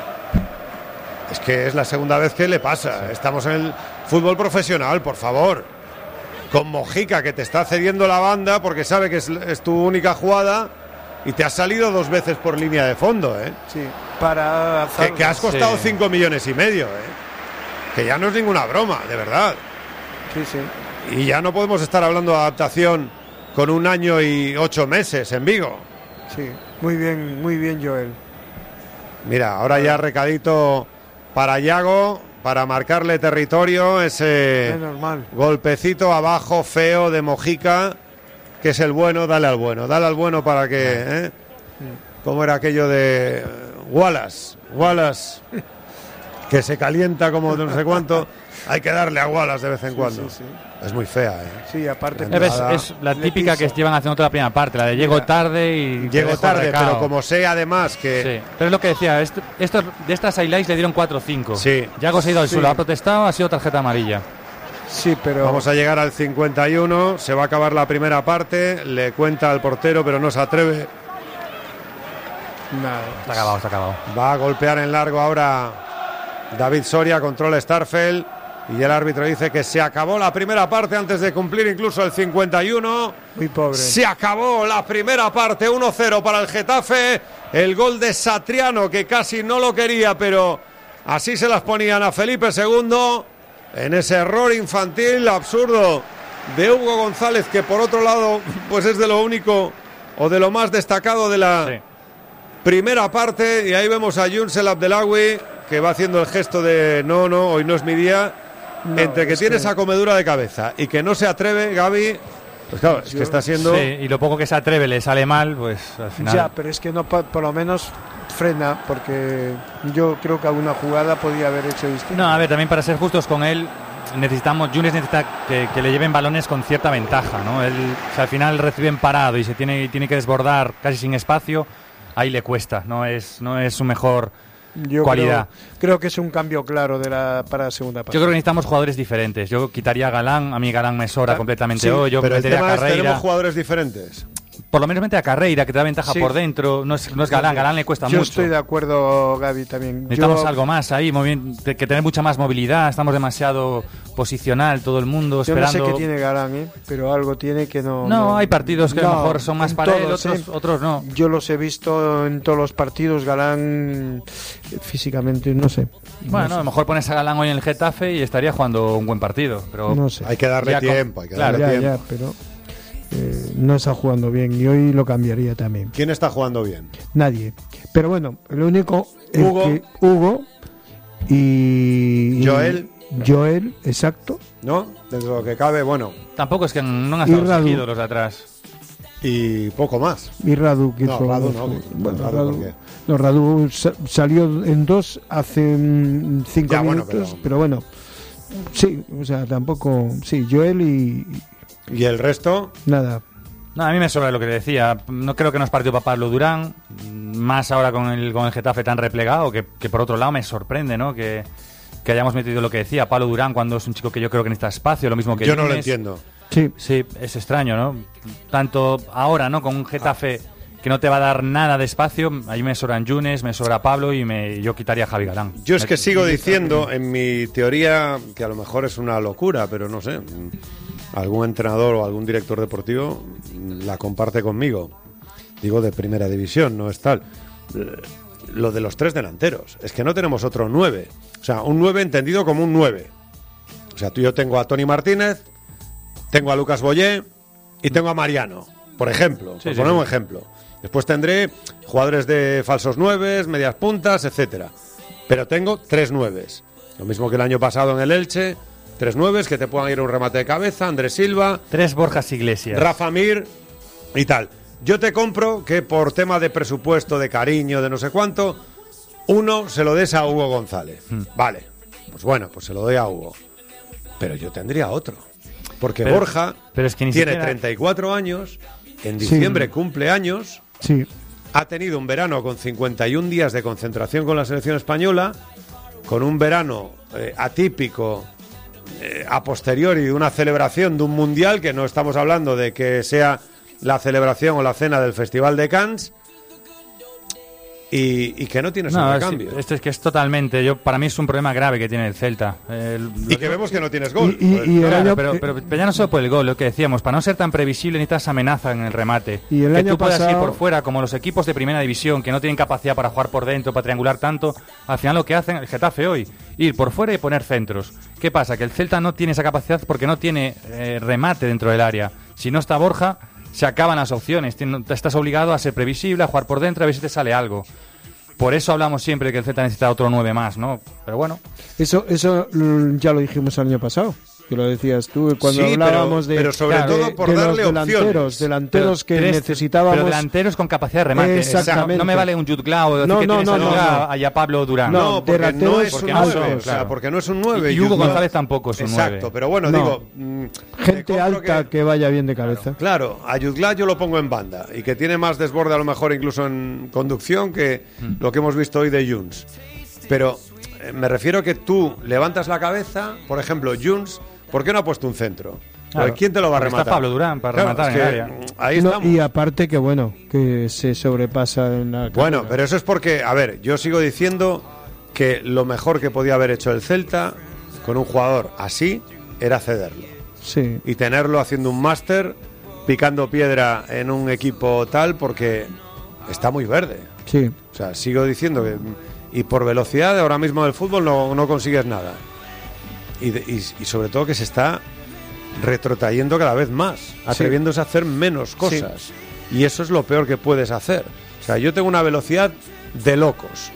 Es que es la segunda vez que le pasa. Estamos en el fútbol profesional, por favor. Con Mojica, que te está cediendo la banda porque sabe que es, es tu única jugada. Y te has salido dos veces por línea de fondo, ¿eh? Sí, para... Que, que has costado sí. cinco millones y medio, ¿eh? Que ya no es ninguna broma, de verdad. Sí, sí. Y ya no podemos estar hablando de adaptación con un año y ocho meses en Vigo. Sí, muy bien, muy bien, Joel. Mira, ahora ya recadito para Yago, para marcarle territorio, ese es normal. Golpecito abajo feo de Mojica, que es el bueno, dale al bueno, dale al bueno para que, ¿eh? ¿Cómo era aquello de Wallace? Wallace, que se calienta como no sé cuánto, hay que darle a Wallace de vez en sí, cuando. Sí, sí. Es muy fea, ¿eh? Sí, aparte... Es, es la típica que llevan haciendo toda la primera parte, la de llego Mira, tarde y... Llego tarde, pero como sé además que... Sí, pero es lo que decía, esto, esto, de estas highlights le dieron cuatro o cinco. Sí. Yago se ha ido al Sí. suelo, ha protestado, ha sido tarjeta amarilla. Sí, pero... Vamos a llegar al cincuenta y uno, se va a acabar la primera parte, le cuenta al portero, pero no se atreve. Nada. Está acabado, está acabado. Va a golpear en largo ahora David Soria, controla Starfel, y el árbitro dice que se acabó la primera parte antes de cumplir incluso el cincuenta y uno. Muy pobre. Se acabó la primera parte, uno cero para el Getafe. El gol de Satriano, que casi no lo quería, pero así se las ponían a Felipe segundo. En ese error infantil, absurdo, de Hugo González, que por otro lado, pues es de lo único o de lo más destacado de la Sí. primera parte. Y ahí vemos a Junts El Abdelawi, que va haciendo el gesto de no, no, hoy no es mi día. No, Entre que es tiene que... esa comedura de cabeza y que no se atreve, Gaby, pues claro, es Yo... que está siendo... Sí, y lo poco que se atreve le sale mal, pues al final... Ya, pero es que no, por lo menos frena, porque yo creo que alguna jugada podía haber hecho distinto. No, a ver, también para ser justos con él, necesitamos, Yunes necesita que, que le lleven balones con cierta ventaja, ¿no? Él, si al final reciben parado y se tiene, tiene que desbordar casi sin espacio, ahí le cuesta, no es, no es su mejor yo cualidad. Creo, creo que es un cambio claro de la para la segunda parte. Yo creo que necesitamos jugadores diferentes. Yo quitaría a Galán, a mí Galán me sobra Ah, completamente sí, hoy, yo pero el metería tema a es, Carreira. tenemos jugadores diferentes. por lo menos mete a Carreira, que te da ventaja Sí. por dentro. No es, no es Galán, Galán le cuesta Yo mucho. estoy de acuerdo, Gaby, también. Necesitamos Yo- algo más ahí, movimiento, de- que tener mucha más movilidad. Estamos demasiado posicional, todo el mundo Yo no esperando. sé qué tiene Galán, ¿eh? Pero algo tiene que no... No, hay partidos que a lo No, mejor son más en para él, todos, otros, ¿eh? otros no. Yo los he visto en todos los partidos. Galán, eh, físicamente, no sé. Bueno, no a sé. lo mejor pones a Galán hoy en el Getafe y estaría jugando un buen partido. Pero No sé. Hay que darle Ya con- tiempo, hay que claro, darle ya, tiempo. ya, pero eh, no está jugando bien y hoy lo cambiaría también. ¿Quién está jugando bien? Nadie. Pero bueno, lo único el Hugo. que Hugo y Joel. Joel, exacto. ¿No? Dentro de lo que cabe, bueno, tampoco es que no han estado Y Radu. seguidos los de atrás. y poco más. Y Radu que No, hizo- Radu no, que- bueno, Radu, Radu, ¿por qué? no, Radu sa- salió en dos hace mm, cinco Ya, bueno, minutos, pero- pero... bueno, sí, o sea, tampoco, sí, Joel y, y ¿Y el resto? nada. No, a mí me sobra lo que le decía. No creo que nos partió para Pablo Durán, más ahora con el, con el Getafe tan replegado, que, que por otro lado me sorprende, ¿no? Que, que hayamos metido lo que decía Pablo Durán cuando es un chico que yo creo que necesita espacio, lo mismo que Yo no lo Yunes. entiendo. Sí, Sí, es extraño, ¿no? Tanto ahora, ¿no? Con un Getafe que no te va a dar nada de espacio, ahí me sobran Yunes, me sobra Pablo y me, yo quitaría a Javi Galán. Yo es que Me- sigo diciendo, en mi teoría, que a lo mejor es una locura, pero no sé, mm, algún entrenador o algún director deportivo mm, la comparte conmigo. Digo de primera división, no es tal. Eh, Lo de los tres delanteros, es que no tenemos otro nueve. O sea, un nueve entendido como un nueve. O sea, tú yo tengo a Tony Martínez, tengo a Lucas Boyé y tengo a Mariano, por ejemplo, Sí, por sí, poner sí. un ejemplo. Después tendré jugadores de falsos nueves, medias puntas, etcétera. Pero tengo tres nueves. Lo mismo que el año pasado en el Elche, tres nueves que te puedan ir a un remate de cabeza, Andrés Silva, Tres Borjas Iglesias. Rafa Mir y tal. Yo te compro que por tema de presupuesto, de cariño, de no sé cuánto, uno se lo des a Hugo González. Vale, pues bueno, pues se lo doy a Hugo. Pero yo tendría otro. Porque Pero- Borja pero es que ni tiene siquiera- treinta y cuatro años, en Sí. diciembre cumple años, sí. ha tenido un verano con cincuenta y un días de concentración con la selección española, con un verano eh, atípico, eh, a posteriori de una celebración de un mundial, que no estamos hablando de que sea la celebración o la cena del Festival de Cannes, y, y que no tiene No, un sí, recambio. esto es que es totalmente. Yo Para mí es un problema grave que tiene el Celta. Eh, lo Y que vemos que no tienes gol. Y- y- Pues, y el Claro, año- pero, eh, pero, pero ya no solo por el gol, lo que decíamos, para no ser tan previsible necesitas amenaza en el remate. Y el que año tú puedas ir pasado- por fuera, como los equipos de primera división, que no tienen capacidad para jugar por dentro, para triangular tanto, al final lo que hacen el Getafe hoy, ir por fuera y poner centros. ¿Qué pasa? Que el Celta no tiene esa capacidad porque no tiene eh, remate dentro del área. Si no está Borja, se acaban las opciones. Tien- Estás obligado a ser previsible, a jugar por dentro, a ver si te sale algo. Por eso hablamos siempre que el Celta necesita otro nueve más, ¿no? Pero bueno, Eso, eso mm, ya lo dijimos el año pasado, que lo decías tú cuando Sí, pero- hablábamos de, pero sobre de- todo por de darle los delanteros, opciones. delanteros que tres- necesitábamos. Pero delanteros con capacidad de remate. Exactamente. No, no me vale un Jude Glau o decir No, que no, tienes no, a no, Jude Glau, no. allá Pablo Durán. No, No, porque delanteros no es porque un no nueve, son, o sea, claro. porque no es un nueve. Y Hugo Jude Glau- González tampoco es un Exacto, nueve. pero bueno, No. digo... mm, te Gente compro alta que- que... vaya bien de cabeza. Claro, a Yuzla yo lo pongo en banda y que tiene más desborde a lo mejor incluso en conducción que Mm. lo que hemos visto hoy de Junts. Pero eh, me refiero que tú levantas la cabeza, por ejemplo, Junts, ¿por qué no ha puesto un centro? Claro, Porque ¿quién te lo va a porque está rematar? Pablo Durán para Claro, rematar es en el que, área. mm, Ahí No, estamos. y aparte que bueno, que se sobrepasa en la Bueno, carrera. pero eso es porque, a ver, yo sigo diciendo que lo mejor que podía haber hecho el Celta con un jugador así era cederlo. Sí. Y tenerlo haciendo un máster, picando piedra en un equipo tal, porque está muy verde. Sí. O sea, sigo diciendo que... Y por velocidad ahora mismo del fútbol no, no consigues nada. Y, de- y, y sobre todo que se está retrotrayendo cada vez más, atreviéndose a hacer menos cosas. Y eso es lo peor que puedes hacer. O sea, yo tengo una velocidad de locos.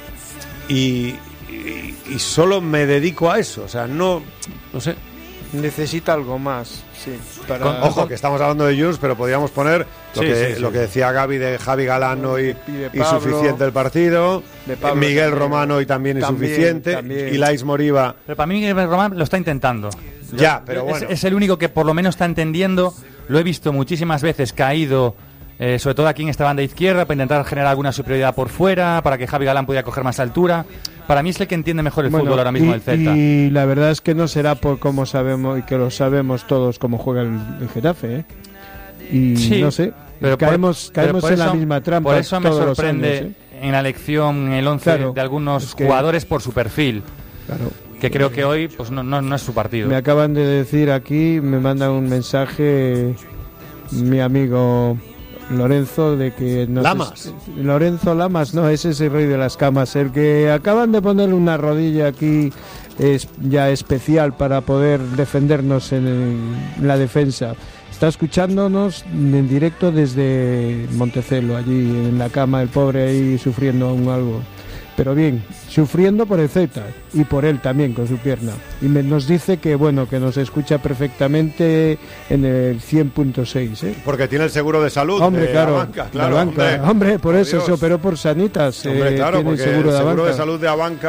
Y, y, y solo me dedico a eso. O sea, no... No sé. Necesita algo más, sí. Para... Con- Ojo, que estamos hablando de Junts, pero podríamos poner lo, Sí, que, sí, sí. lo que decía Gaby de Javi Galano y, De y Pablo, suficiente el partido. de Pablo Miguel también. Romano y también, También, insuficiente. también. Y Lais Moriba. Pero para mí Miguel Román lo está intentando. Ya, pero es, bueno. es el único que por lo menos está entendiendo. Lo he visto muchísimas veces caído, eh, sobre todo aquí en esta banda izquierda, para intentar generar alguna superioridad por fuera, para que Javi Galán pudiera coger más altura. Para mí es el que entiende mejor el Bueno, fútbol ahora mismo y, del Celta. y la verdad es que no será por cómo sabemos y que lo sabemos todos cómo juega el, el Getafe, ¿eh? Y Sí. no sé. Pero caemos por, caemos pero por en eso, la misma trampa. Por eso me todos los sorprende años, ¿eh? en la elección el once Claro, de algunos es que- jugadores por su perfil. Claro. Que creo que hoy pues no, no, no es su partido. Me acaban de decir aquí, me mandan un mensaje mi amigo Lorenzo de que no Lamas. sé si- Lorenzo Lamas, no, ese es el rey de las camas, el que acaban de ponerle una rodilla aquí es ya especial para poder defendernos en, el- en la defensa. Está escuchándonos en directo desde Montecelo, allí en la cama, el pobre ahí sufriendo aún algo. Pero bien, sufriendo por el Z y por él también con su pierna. Y me, nos dice que bueno, que nos escucha perfectamente en el cien punto seis, ¿eh? Porque tiene el seguro de salud. Hombre, de claro, Abanca, la claro, banca. hombre. Hombre, por eso Dios. se operó por Sanitas. Hombre, eh, claro, tiene el porque seguro el de seguro de Abanca. salud de Abanca